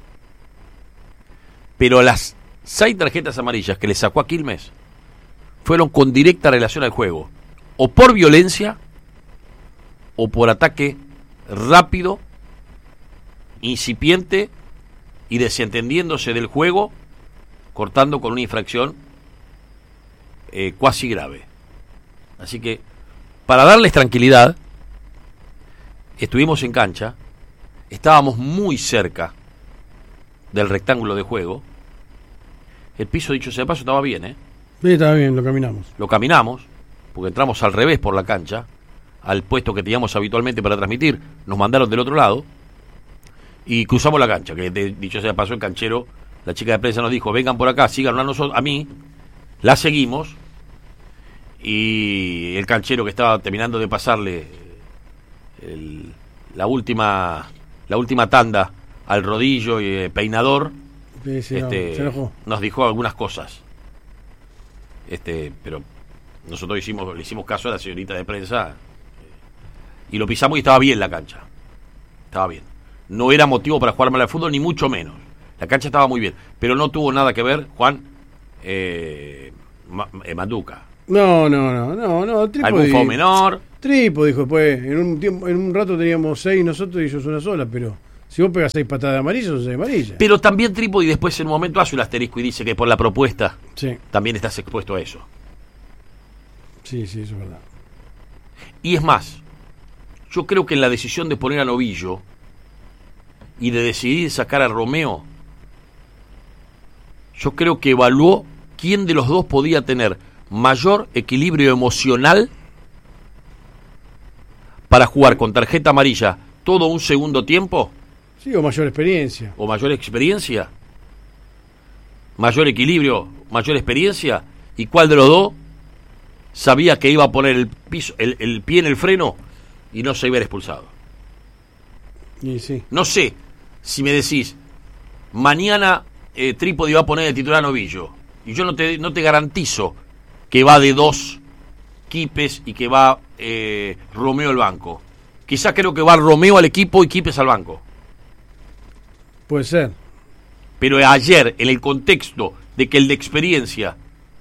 pero las seis tarjetas amarillas que le sacó a Quilmes fueron con directa relación al juego, o por violencia o por ataque rápido, incipiente y desentendiéndose del juego, cortando con una infracción eh, cuasi grave. Así que, para darles tranquilidad, estuvimos en cancha, estábamos muy cerca del rectángulo de juego. El piso, dicho sea de paso, estaba bien, ¿eh? Sí, estaba bien, lo caminamos. Lo caminamos, porque entramos al revés por la cancha, al puesto que teníamos habitualmente para transmitir. Nos mandaron del otro lado y cruzamos la cancha, que de, dicho sea de paso, el canchero, la chica de prensa nos dijo: vengan por acá, síganos a nosotros, a mí. La seguimos, y el canchero, que estaba terminando de pasarle el, la última la última tanda al rodillo y eh, peinador, Sí, sí, no, este, se enojó. nos dijo algunas cosas, este pero nosotros hicimos le hicimos caso a la señorita de prensa y lo pisamos, y estaba bien la cancha, estaba bien, no era motivo para jugar mal al fútbol, ni mucho menos, la cancha estaba muy bien, pero no tuvo nada que ver, Juan, eh, Ma- eh, Manduca. No, no, no, no, no. Algún Trípodi, foul menor, Tripo, dijo después. En un tiempo, en un rato teníamos seis nosotros y ellos una sola, pero si vos pegas seis patadas de amarillas, son seis amarillas. Pero también Trípodi después en un momento hace un asterisco y dice que por la propuesta sí. también estás expuesto a eso. Sí, sí, eso es verdad. Y es más, yo creo que en la decisión de poner a Novillo y de decidir sacar a Romeo, yo creo que evaluó quién de los dos podía tener mayor equilibrio emocional para jugar con tarjeta amarilla todo un segundo tiempo. Sí, o mayor experiencia. O mayor experiencia. Mayor equilibrio, mayor experiencia. ¿Y cuál de los dos sabía que iba a poner el piso, el, el pie en el freno y no se iba a ver expulsado? Y sí. No sé si me decís, mañana eh, Trípodi va a poner el titular a Novillo. Y yo no te, no te garantizo que va de dos Quipes y que va eh, Romeo al banco. Quizá creo que va Romeo al equipo y Quipes al banco. Puede ser. Pero ayer, en el contexto de que el de experiencia,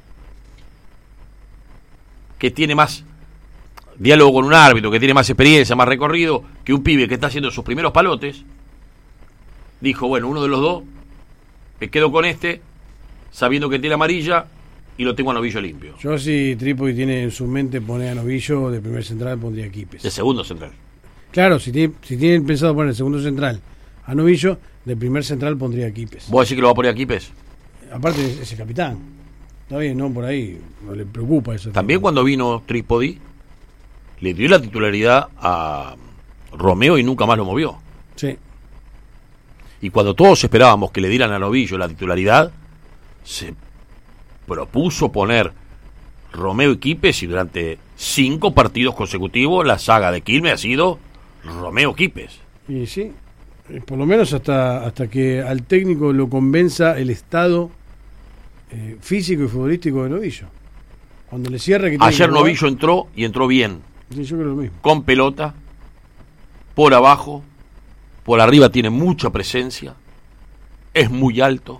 que tiene más diálogo con un árbitro, que tiene más experiencia, más recorrido, que un pibe que está haciendo sus primeros palotes, dijo, bueno, uno de los dos, me quedo con este, sabiendo que tiene amarilla, y lo tengo a Novillo limpio. Yo si Trípodi tiene en su mente poner a Novillo de primer central, pondría a Quipes. De segundo central. Claro, si tiene, si tiene pensado poner el segundo central a Novillo, de primer central pondría a Quipes. ¿Vos decís que lo va a poner a Quipes? Aparte es el capitán. Está bien, no, por ahí no le preocupa eso. También cuando vino Trípodi, le dio la titularidad a Romeo y nunca más lo movió. Sí. Y cuando todos esperábamos que le dieran a Novillo la titularidad, se propuso poner Romeo y Quipes, y durante cinco partidos consecutivos la saga de Quilmes ha sido Romeo Quipes. Y sí, por lo menos hasta hasta que al técnico lo convenza el estado eh, físico y futbolístico de Novillo. Cuando le cierra que ayer que Novillo entró y entró bien. Sí, yo creo lo mismo. Con pelota, por abajo, por arriba tiene mucha presencia, es muy alto.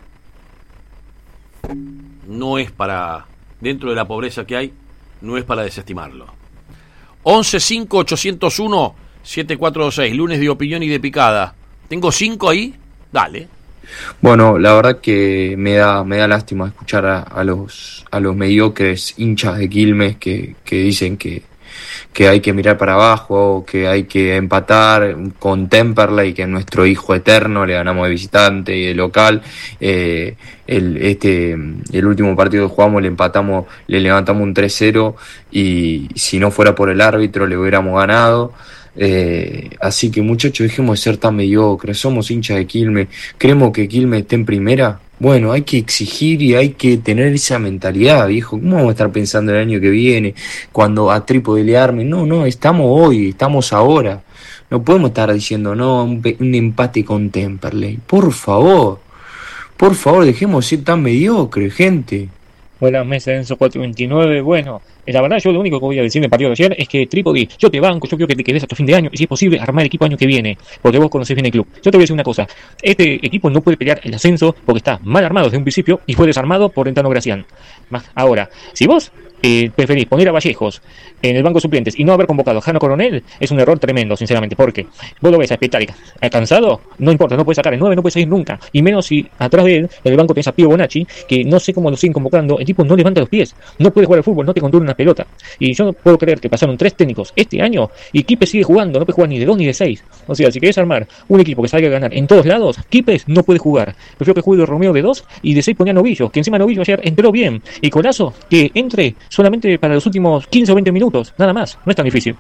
No es para, dentro de la pobreza que hay, no es para desestimarlo. once cinco ochocientos uno siete cuatro dos seis, lunes de opinión y de picada. ¿Tengo cinco ahí? Dale. Bueno, la verdad que me da me da lástima escuchar a, a los a los mediocres hinchas de Quilmes que, que dicen que, que hay que mirar para abajo, que hay que empatar con Temperley, que es nuestro hijo eterno, le ganamos de visitante y de local. Eh, el este el último partido que jugamos le empatamos, le levantamos un tres cero y si no fuera por el árbitro le hubiéramos ganado. Eh, así que muchachos, dejemos de ser tan mediocres, somos hinchas de Quilmes, creemos que Quilmes esté en primera. Bueno, hay que exigir y hay que tener esa mentalidad, viejo. ¿Cómo vamos a estar pensando el año que viene cuando a Trípodi le armen? No, no, estamos hoy, estamos ahora. No podemos estar diciendo, no, un, un empate con Temperley. Por favor, por favor, dejemos de ser tan mediocres, gente. Buenas meses, Enzo cuatro veintinueve. Bueno, la verdad yo lo único que voy a decir del partido de ayer es que Trípodi, yo te banco, yo quiero que te quedes hasta fin de año y si es posible armar el equipo año que viene, porque vos conocés bien el club. Yo te voy a decir una cosa, este equipo no puede pelear el ascenso porque está mal armado desde un principio y fue desarmado por Rentano Gracián. Ahora, si vos eh, preferís poner a Vallejos en el banco de suplentes y no haber convocado a Jano Coronel, es un error tremendo, sinceramente, porque vos lo ves a Espetarica cansado, no importa, no puede sacar el nueve, no puede salir nunca, y menos si atrás de él, en el banco tenés a Pío Bonacci, que no sé cómo lo siguen convocando, el tipo no levanta los pies, no puede jugar al fútbol, no te controla una pelota, y yo no puedo creer que pasaron tres técnicos este año, y Quipes sigue jugando, no puede jugar ni de dos ni de seis, o sea, si querés armar un equipo que salga a ganar en todos lados, Quipes no puede jugar, prefiero que juegue Romeo de dos, y de seis ponía Novillo, que encima Novillo ayer entró bien, y Colazo, que entre solamente para los últimos quince o veinte minutos, nada más, no es tan difícil.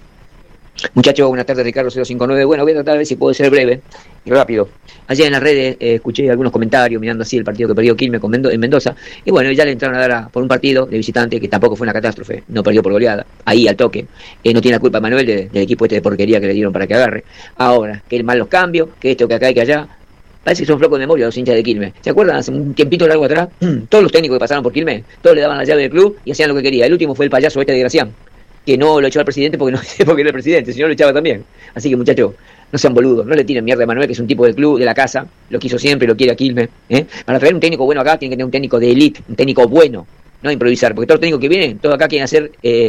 Muchachos, buenas tardes, Ricardo cero cinco nueve. Bueno, voy a tratar de ver si puedo ser breve y rápido. Ayer en las redes eh, escuché algunos comentarios mirando así el partido que perdió Quilmes con Mendo- en Mendoza. Y bueno, ya le entraron a dar a, por un partido de visitante que tampoco fue una catástrofe, no perdió por goleada, ahí al toque. Eh, no tiene la culpa Manuel de, del equipo este de porquería que le dieron para que agarre. Ahora, que mal los cambios, que esto, que acá y que allá. Parece que son flocos de memoria los hinchas de Quilmes. ¿Se acuerdan? Hace un tiempito largo atrás, todos los técnicos que pasaron por Quilmes, todos le daban la llave del club y hacían lo que quería. El último fue el payaso este de Gracián, que no lo echó al presidente porque no porque era el presidente, si no lo echaba también. Así que muchachos, no sean boludos, no le tiren mierda a Manuel, que es un tipo del club, de la casa, lo quiso siempre, lo quiere a Quilmes. ¿eh? Para traer un técnico bueno acá, tiene que tener un técnico de elite, un técnico bueno, no improvisar, porque todos los técnicos que vienen, todos acá quieren hacer eh,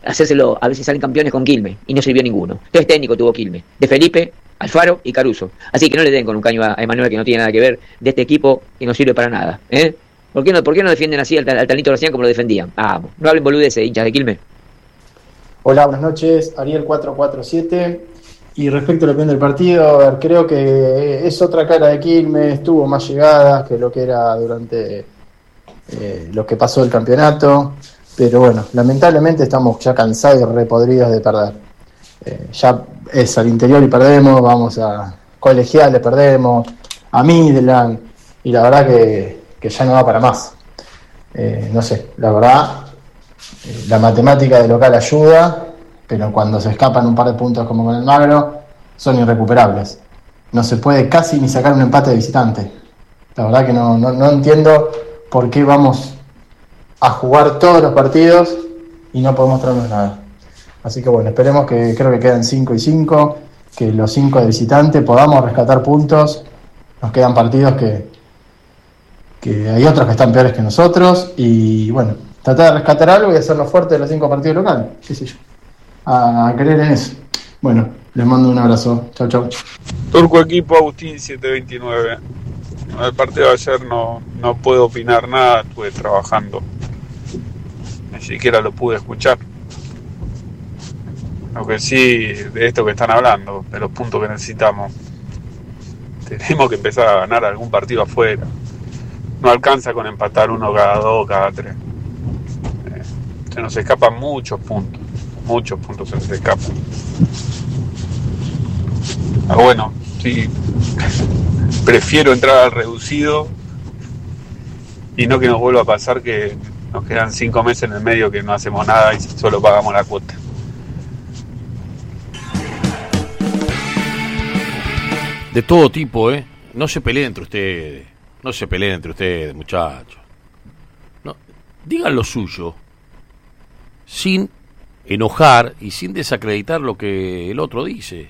hacérselo a ver si salen campeones con Quilmes, y no sirvió ninguno. Tres técnicos tuvo Quilmes, de Felipe, Alfaro y Caruso. Así que no le den con un caño a Emanuel, que no tiene nada que ver, de este equipo que no sirve para nada. ¿eh? ¿Por qué no, por qué no defienden así al, al Tanito Gracián como lo defendían? Ah, no hablen boludeces, hinchas de Quilmes. Hola, buenas noches, Ariel cuatro cuatro siete. Y respecto a la opinión del partido, a ver, creo que es otra cara de Quilmes, tuvo más llegadas que lo que era durante eh, lo que pasó el campeonato, pero bueno, lamentablemente estamos ya cansados y repodridos de perder. Eh, ya es al interior y perdemos, vamos a colegiales, perdemos, a Midland, y la verdad que, que ya no va para más. Eh, no sé, la verdad, eh, la matemática de local ayuda, pero cuando se escapan un par de puntos como con el Magro, son irrecuperables. No se puede casi ni sacar un empate de visitante. La verdad que no, no, no entiendo por qué vamos a jugar todos los partidos y no podemos traernos nada. Así que bueno, esperemos que, creo que quedan cinco y cinco, que los cinco de visitante podamos rescatar puntos. Nos quedan partidos que, que hay otros que están peores que nosotros, y bueno, tratar de rescatar algo y hacernos fuertes de los cinco partidos locales, qué sé yo. A creer en eso. Bueno, les mando un abrazo. Chau, chau. Turco Equipo Agustín siete veintinueve. El partido de ayer no, no puedo opinar nada, estuve trabajando. Ni siquiera lo pude escuchar. Lo que sí, de esto que están hablando, de los puntos que necesitamos. Tenemos que empezar a ganar algún partido afuera. No alcanza con empatar uno cada dos, cada tres. Eh, se nos escapan muchos puntos. Muchos puntos se nos escapan. Ah, bueno, sí. Prefiero entrar al reducido y no que nos vuelva a pasar que nos quedan cinco meses en el medio que no hacemos nada y solo pagamos la cuota. De todo tipo, ¿eh? No se peleen entre ustedes. No se peleen entre ustedes, muchachos. No, digan lo suyo sin enojar y sin desacreditar lo que el otro dice.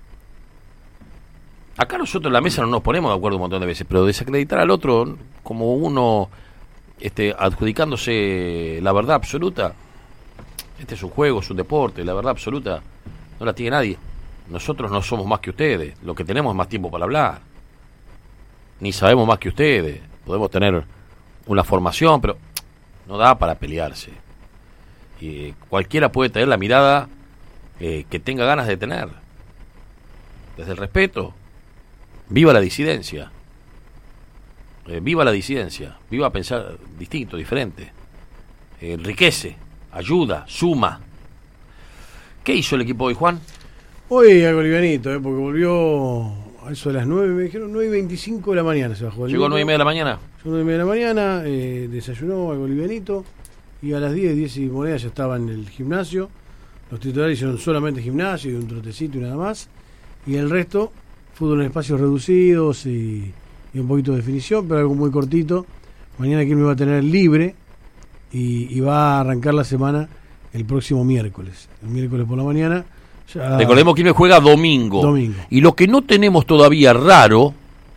Acá nosotros en la mesa no nos ponemos de acuerdo un montón de veces, pero desacreditar al otro como uno este, adjudicándose la verdad absoluta, este es un juego, es un deporte, la verdad absoluta no la tiene nadie. Nosotros no somos más que ustedes, lo que tenemos es más tiempo para hablar, ni sabemos más que ustedes, podemos tener una formación, pero no da para pelearse. Y cualquiera puede tener la mirada eh, que tenga ganas de tener, desde el respeto. Viva la disidencia, eh, viva la disidencia, viva pensar distinto, diferente, eh, enriquece, ayuda, suma. ¿Qué hizo el equipo hoy, Juan? Hoy algo livianito, eh, porque volvió a eso de las nueve, me dijeron nueve y veinticinco de la mañana se bajó. ¿Llegó a nueve y media de la mañana? Llegó a nueve y media de la mañana, eh, desayunó algo livianito, y a las diez, diez y moneda ya estaba en el gimnasio. Los titulares hicieron solamente gimnasio y un trotecito y nada más, y el resto fútbol en espacios reducidos y, y un poquito de definición, pero algo muy cortito. Mañana Quilmes va a tener libre y, y va a arrancar la semana el próximo miércoles. El miércoles por la mañana. Ya... Recordemos que Quilmes juega domingo. domingo. Y lo que no tenemos todavía raro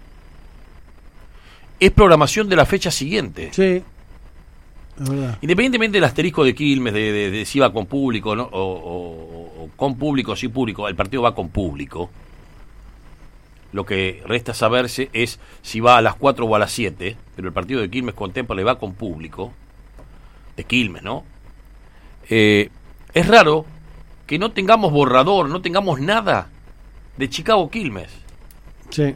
es programación de la fecha siguiente. Sí. Es verdad. Independientemente del asterisco de Quilmes, de, de, de si va con público, ¿no? o, o, o con público, sin público, el partido va con público. Lo que resta saberse es si va a las cuatro o a las siete, pero el partido de Quilmes contempla le va con público, de Quilmes, ¿no? Eh, es raro que no tengamos borrador, no tengamos nada de Chicago Quilmes. Sí.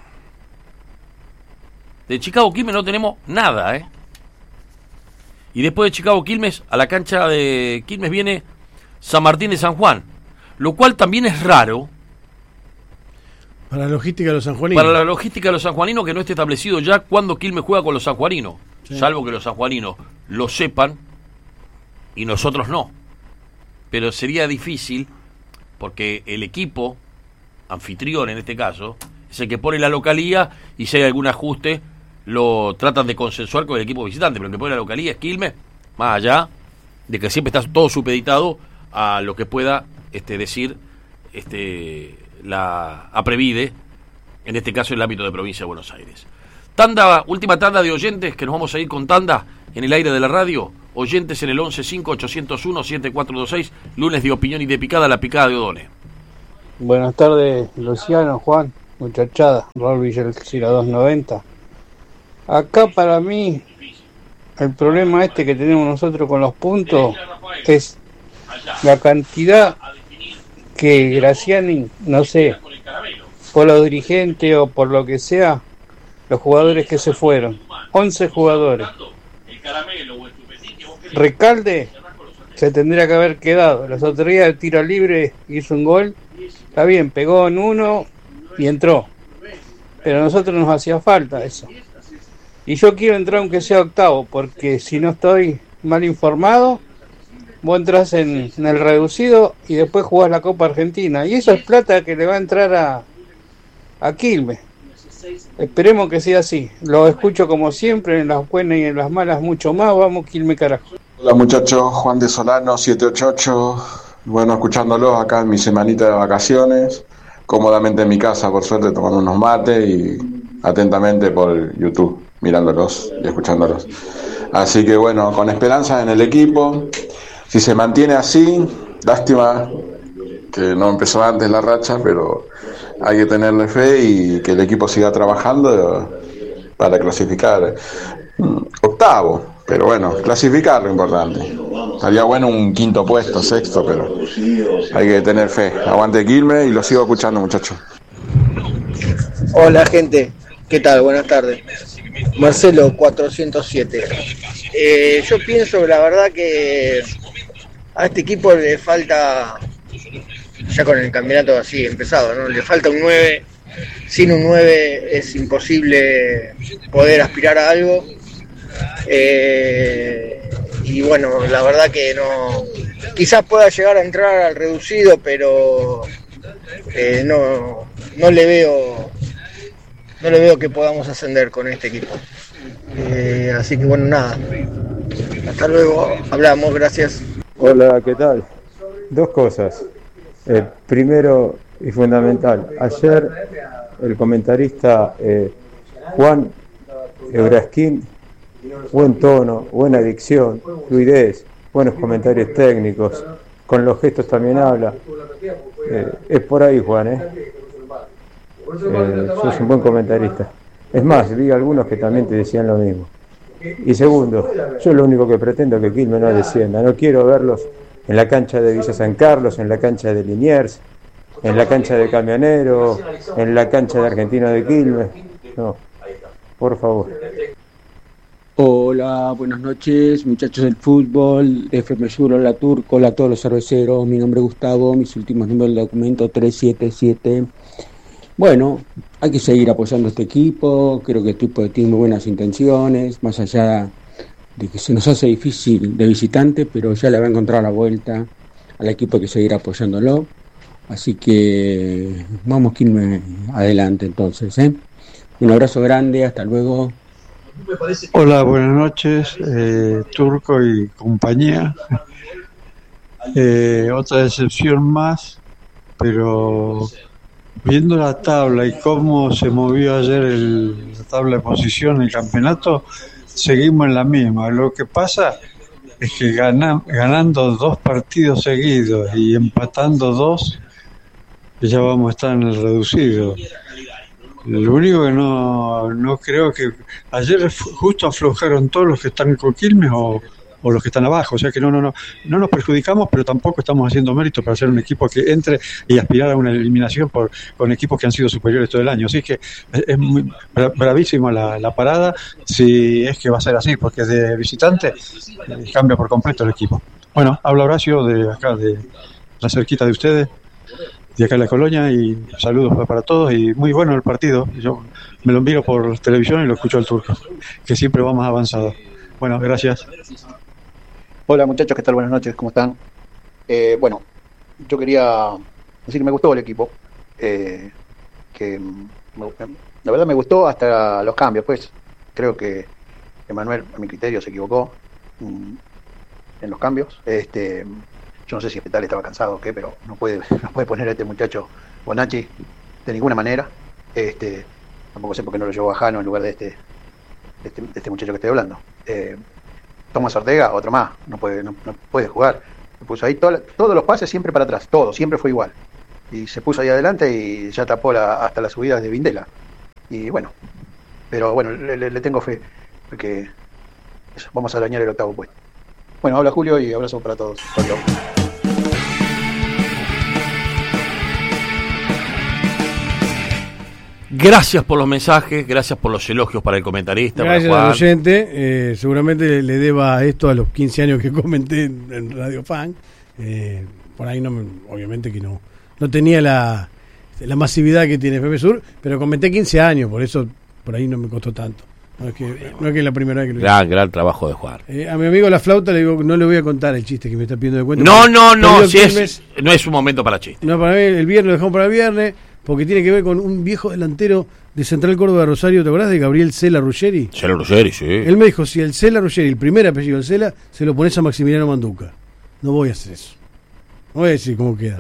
De Chicago Quilmes no tenemos nada, ¿eh? Y después de Chicago Quilmes, a la cancha de Quilmes viene San Martín de San Juan, lo cual también es raro. Para la logística de los sanjuaninos. Para la logística de los sanjuaninos, que no esté establecido ya cuándo Quilmes juega con los sanjuaninos. Sí. Salvo que los sanjuaninos lo sepan y nosotros no. Pero sería difícil porque el equipo anfitrión, en este caso, es el que pone la localía, y si hay algún ajuste lo tratan de consensuar con el equipo visitante, pero el que pone la localía es Quilmes, más allá de que siempre está todo supeditado a lo que pueda este, decir este la Aprevide, en este caso en el ámbito de provincia de Buenos Aires. Tanda, última tanda de oyentes, que nos vamos a ir con tanda, en el aire de la radio. Oyentes en el once cinco ochocientos uno siete cuatro dos seis, lunes de opinión y de picada, la picada de Odone. Buenas tardes, Luciano, Juan, muchachada, Raúl Villalcira doscientos noventa. Acá para mí el problema este que tenemos nosotros con los puntos es la cantidad que Graciani, no sé, por los dirigentes o por lo que sea, los jugadores que se fueron, once jugadores. Recalde se tendría que haber quedado. Los otros días el tiro libre hizo un gol, está bien, pegó en uno y entró, pero a nosotros nos hacía falta eso. Y yo quiero entrar aunque sea octavo, porque si no estoy mal informado, vos entras en, en el reducido y después jugás la Copa Argentina, y eso es plata que le va a entrar a, a Quilmes. Esperemos que sea así. Lo escucho como siempre, en las buenas y en las malas mucho más. Vamos, Quilmes, carajo. Hola muchachos, Juan de Solano, siete ocho ocho. Bueno, escuchándolos acá en mi semanita de vacaciones, cómodamente en mi casa, por suerte, tomando unos mates y atentamente por YouTube, mirándolos y escuchándolos. Así que bueno, con esperanza en el equipo. Si se mantiene así, lástima que no empezó antes la racha, pero hay que tenerle fe y que el equipo siga trabajando para clasificar. Octavo, pero bueno, clasificar lo importante. Estaría bueno un quinto puesto, sexto, pero hay que tener fe. Aguante Quilmes y lo sigo escuchando, muchachos. Hola gente, ¿qué tal? Buenas tardes. Marcelo cuatrocientos siete. Eh, yo pienso, la verdad, que a este equipo le falta, ya con el campeonato así empezado, ¿no? Le falta un nueve. Sin un nueve es imposible poder aspirar a algo. Eh, y bueno, la verdad que no, quizás pueda llegar a entrar al reducido, pero eh, no, no le veo, no le veo que podamos ascender con este equipo. Eh, así que bueno, nada. Hasta luego, hablamos, gracias. Hola, ¿qué tal? Dos cosas. Eh, primero y fundamental, ayer el comentarista eh, Juan Eurasquín, buen tono, buena dicción, fluidez, buenos comentarios técnicos, con los gestos también habla. Eh, es por ahí, Juan, ¿eh? eh sos un buen comentarista. Es más, vi algunos que también te decían lo mismo. Y segundo, yo lo único que pretendo es que Quilmes no descienda. No quiero verlos en la cancha de Villa San Carlos, en la cancha de Liniers, en la cancha de Camionero, en la cancha de Argentino de Quilmes. No, por favor. Hola, buenas noches, muchachos del fútbol, F M Sur, hola Turco, hola a todos los cerveceros. Mi nombre es Gustavo, mis últimos números del documento tres siete siete. Bueno, hay que seguir apoyando a este equipo. Creo que el equipo tiene muy buenas intenciones, más allá de que se nos hace difícil de visitante, pero ya le va a encontrar la vuelta al equipo, hay que seguir apoyándolo. Así que vamos que irme adelante entonces, ¿eh? Un abrazo grande, hasta luego. Hola, buenas noches, eh, Turco y compañía. Eh, otra decepción más, pero viendo la tabla y cómo se movió ayer el, la tabla de posición en el campeonato, seguimos en la misma. Lo que pasa es que gana, ganando dos partidos seguidos y empatando dos, ya vamos a estar en el reducido. Lo único que no, no creo que... Ayer justo aflojaron todos los que están con Quilmes o, o los que están abajo, o sea que no, no, no, no nos perjudicamos, pero tampoco estamos haciendo mérito para ser un equipo que entre y aspirar a una eliminación por con equipos que han sido superiores todo el año. Así que es, es muy bra, bravísima la, la parada, si es que va a ser así, porque de visitante eh, cambia por completo el equipo. Bueno, habla Horacio de acá, de la cerquita de ustedes, de acá en la colonia, y saludos para todos, y muy bueno el partido. Yo me lo miro por televisión y lo escucho al Turco, que siempre va más avanzado. Bueno, gracias. Hola muchachos, ¿qué tal? Buenas noches, ¿cómo están? Eh, bueno, yo quería decir que me gustó el equipo, eh, que me, la verdad me gustó hasta los cambios, pues creo que Emanuel, a mi criterio, se equivocó mm, en los cambios. Este, yo no sé si Petal estaba cansado o qué, pero no puede, no puede poner a este muchacho Bonacci de ninguna manera. Este, tampoco sé por qué no lo llevó a Jano en lugar de este, de este, de este muchacho que estoy hablando. Eh, Tomás Ortega, otro más, no puede, no, no puede jugar. Se puso ahí todo, todos los pases siempre para atrás, todo, siempre fue igual. Y se puso ahí adelante y ya tapó la, hasta las subidas de Vindela. Y bueno, pero bueno, le, le, le tengo fe, porque eso, vamos a dañar el octavo puesto. Bueno, habla Julio y abrazo para todos. Adiós. Gracias por los mensajes, gracias por los elogios para el comentarista. Gracias para al oyente. Eh, seguramente le deba esto a los quince años que comenté en, en Radio Fan. Eh, por ahí no, me, obviamente que no, no tenía la, la masividad que tiene F M Sur, pero comenté quince años, por eso por ahí no me costó tanto. No es que, no es, que es la primera vez que lo hice. Gran, gran trabajo de Juan. Eh, a mi amigo La Flauta le digo, no le voy a contar el chiste que me está pidiendo de cuenta. No, no, no, si es, es, no es un momento para chistes. No, para mí el viernes lo dejamos para el viernes, porque tiene que ver con un viejo delantero de Central Córdoba de Rosario, ¿te acordás de Gabriel Cela Ruggeri? Cela Ruggeri, sí. Él me dijo, si el Cela Ruggeri, el primer apellido del Cela, se lo pones a Maximiliano Manduca. No voy a hacer eso. No voy a decir cómo queda.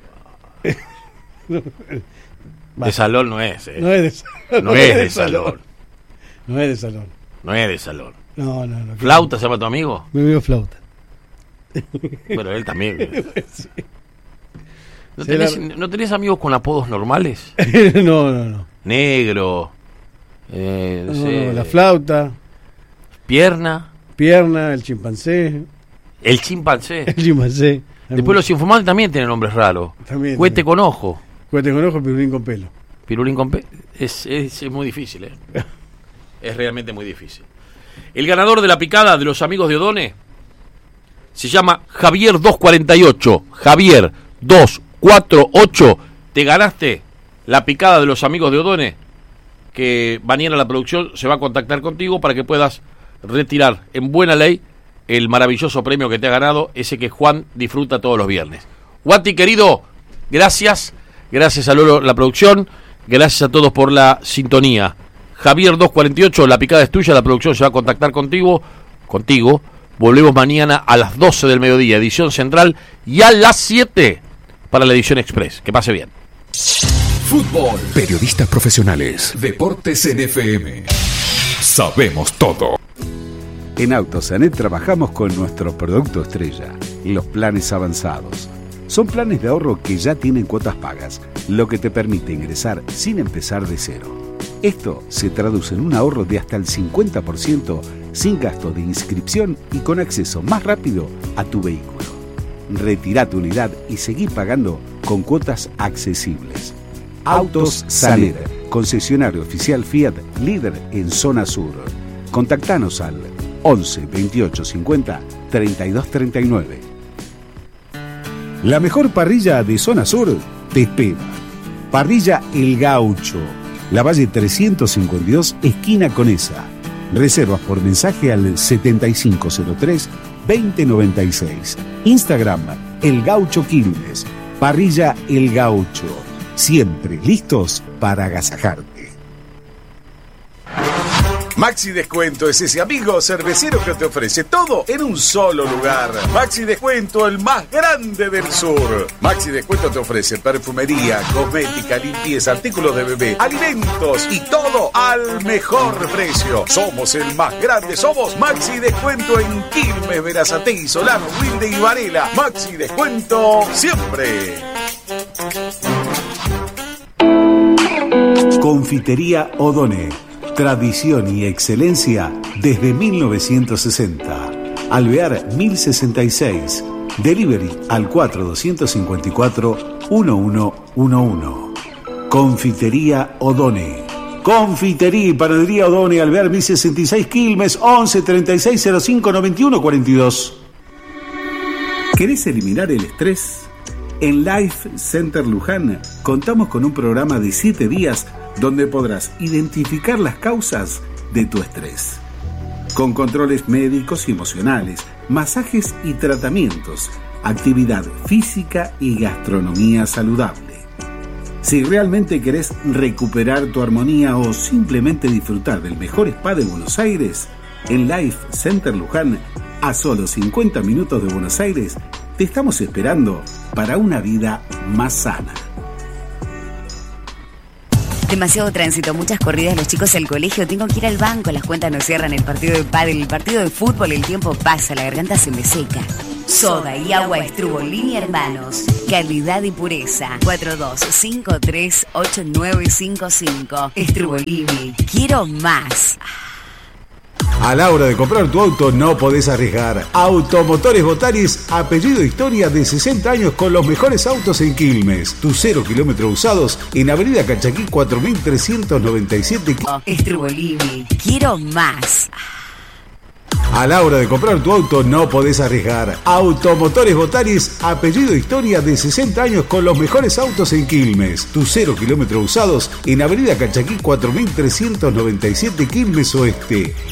De salón no es, ¿eh? No es de salón. No es de salón. No es de salón. No es de salón. No, no, no. ¿Flauta se llama tu amigo? Mi amigo Flauta. Bueno, él también. Sí. ¿No tenés, ¿No tenés amigos con apodos normales? No, no, no. Negro. Eh, no no, sé. La Flauta. Pierna. Pierna, el chimpancé. El chimpancé. El chimpancé. Después los informantes también tienen nombres raros. También. Cuete con ojo. Cuete con ojo, pirulín con pelo. Pirulín con pelo. Es, es, es muy difícil, ¿eh? Es realmente muy difícil. El ganador de la picada de los amigos de Odone se llama Javier doscientos cuarenta y ocho. Javier doscientos cuarenta y ocho. Te ganaste la picada de los amigos de Odone, que mañana la producción se va a contactar contigo para que puedas retirar en buena ley el maravilloso premio que te ha ganado, ese que Juan disfruta todos los viernes. Guati, querido, gracias. Gracias a Lolo, la producción. Gracias a todos por la sintonía. Javier doscientos cuarenta y ocho, la picada es tuya, la producción se va a contactar contigo. Contigo. Volvemos mañana a las doce del mediodía, edición central, y a las siete para la edición express. Que pase bien. Fútbol. Periodistas profesionales. Deportes en F M. Sabemos todo. En Autosanet trabajamos con nuestro producto estrella, los planes avanzados. Son planes de ahorro que ya tienen cuotas pagas, lo que te permite ingresar sin empezar de cero. Esto se traduce en un ahorro de hasta el cincuenta por ciento sin gasto de inscripción y con acceso más rápido a tu vehículo. Retirá tu unidad y seguí pagando con cuotas accesibles. Autos Sanet, concesionario oficial Fiat, líder en zona sur. Contactanos al once veintiocho cincuenta treinta y dos treinta y nueve. La mejor parrilla de zona sur te espera. Parrilla El Gaucho, la Valle trescientos cincuenta y dos, esquina Conesa. Reservas por mensaje al setenta y cinco cero tres veinte noventa y seis. Instagram El Gaucho Quilmes. Parrilla El Gaucho. Siempre listos para agasajarte. Maxi Descuento es ese amigo cervecero que te ofrece todo en un solo lugar. Maxi Descuento, el más grande del sur. Maxi Descuento te ofrece perfumería, cosmética, limpieza, artículos de bebé, alimentos y todo al mejor precio. Somos el más grande, somos Maxi Descuento en Quilmes, Berazategui, Solano, Wilde y Varela. Maxi Descuento siempre. Confitería Odone. Tradición y excelencia desde mil novecientos sesenta. Alvear mil sesenta y seis. Delivery al cuatro dos cinco cuatro uno uno uno uno. Confitería Odone. Confitería y panadería Odone, Alvear mil sesenta y seis, Quilmes, once treinta y seis cero cinco noventa y uno cuarenta y dos. ¿Querés eliminar el estrés? En Life Center Luján contamos con un programa de siete días donde podrás identificar las causas de tu estrés. Con controles médicos y emocionales, masajes y tratamientos, actividad física y gastronomía saludable. Si realmente querés recuperar tu armonía o simplemente disfrutar del mejor spa de Buenos Aires, en Life Center Luján, a solo cincuenta minutos de Buenos Aires, te estamos esperando para una vida más sana. Demasiado tránsito, muchas corridas, los chicos al colegio, tengo que ir al banco, las cuentas no cierran, el partido de pádel, el partido de fútbol, el tiempo pasa, la garganta se me seca. Soda y agua Estrubolini Hermanos. Calidad y pureza. cuatro dos cinco tres ocho nueve cinco cinco. Estrubolini. Quiero más. A la hora de comprar tu auto no podés arriesgar. Automotores Botaris, apellido Historia, de sesenta años con los mejores autos en Quilmes. Tu cero kilómetros usados en Avenida Cachaquí cuatro mil trescientos noventa y siete. Estrubolini. Quiero más. A la hora de comprar tu auto no podés arriesgar. Automotores Botaris, apellido Historia, de sesenta años con los mejores autos en Quilmes. Tu cero kilómetros usados en Avenida Cachaquí cuatro mil trescientos noventa y siete, Quilmes Oeste.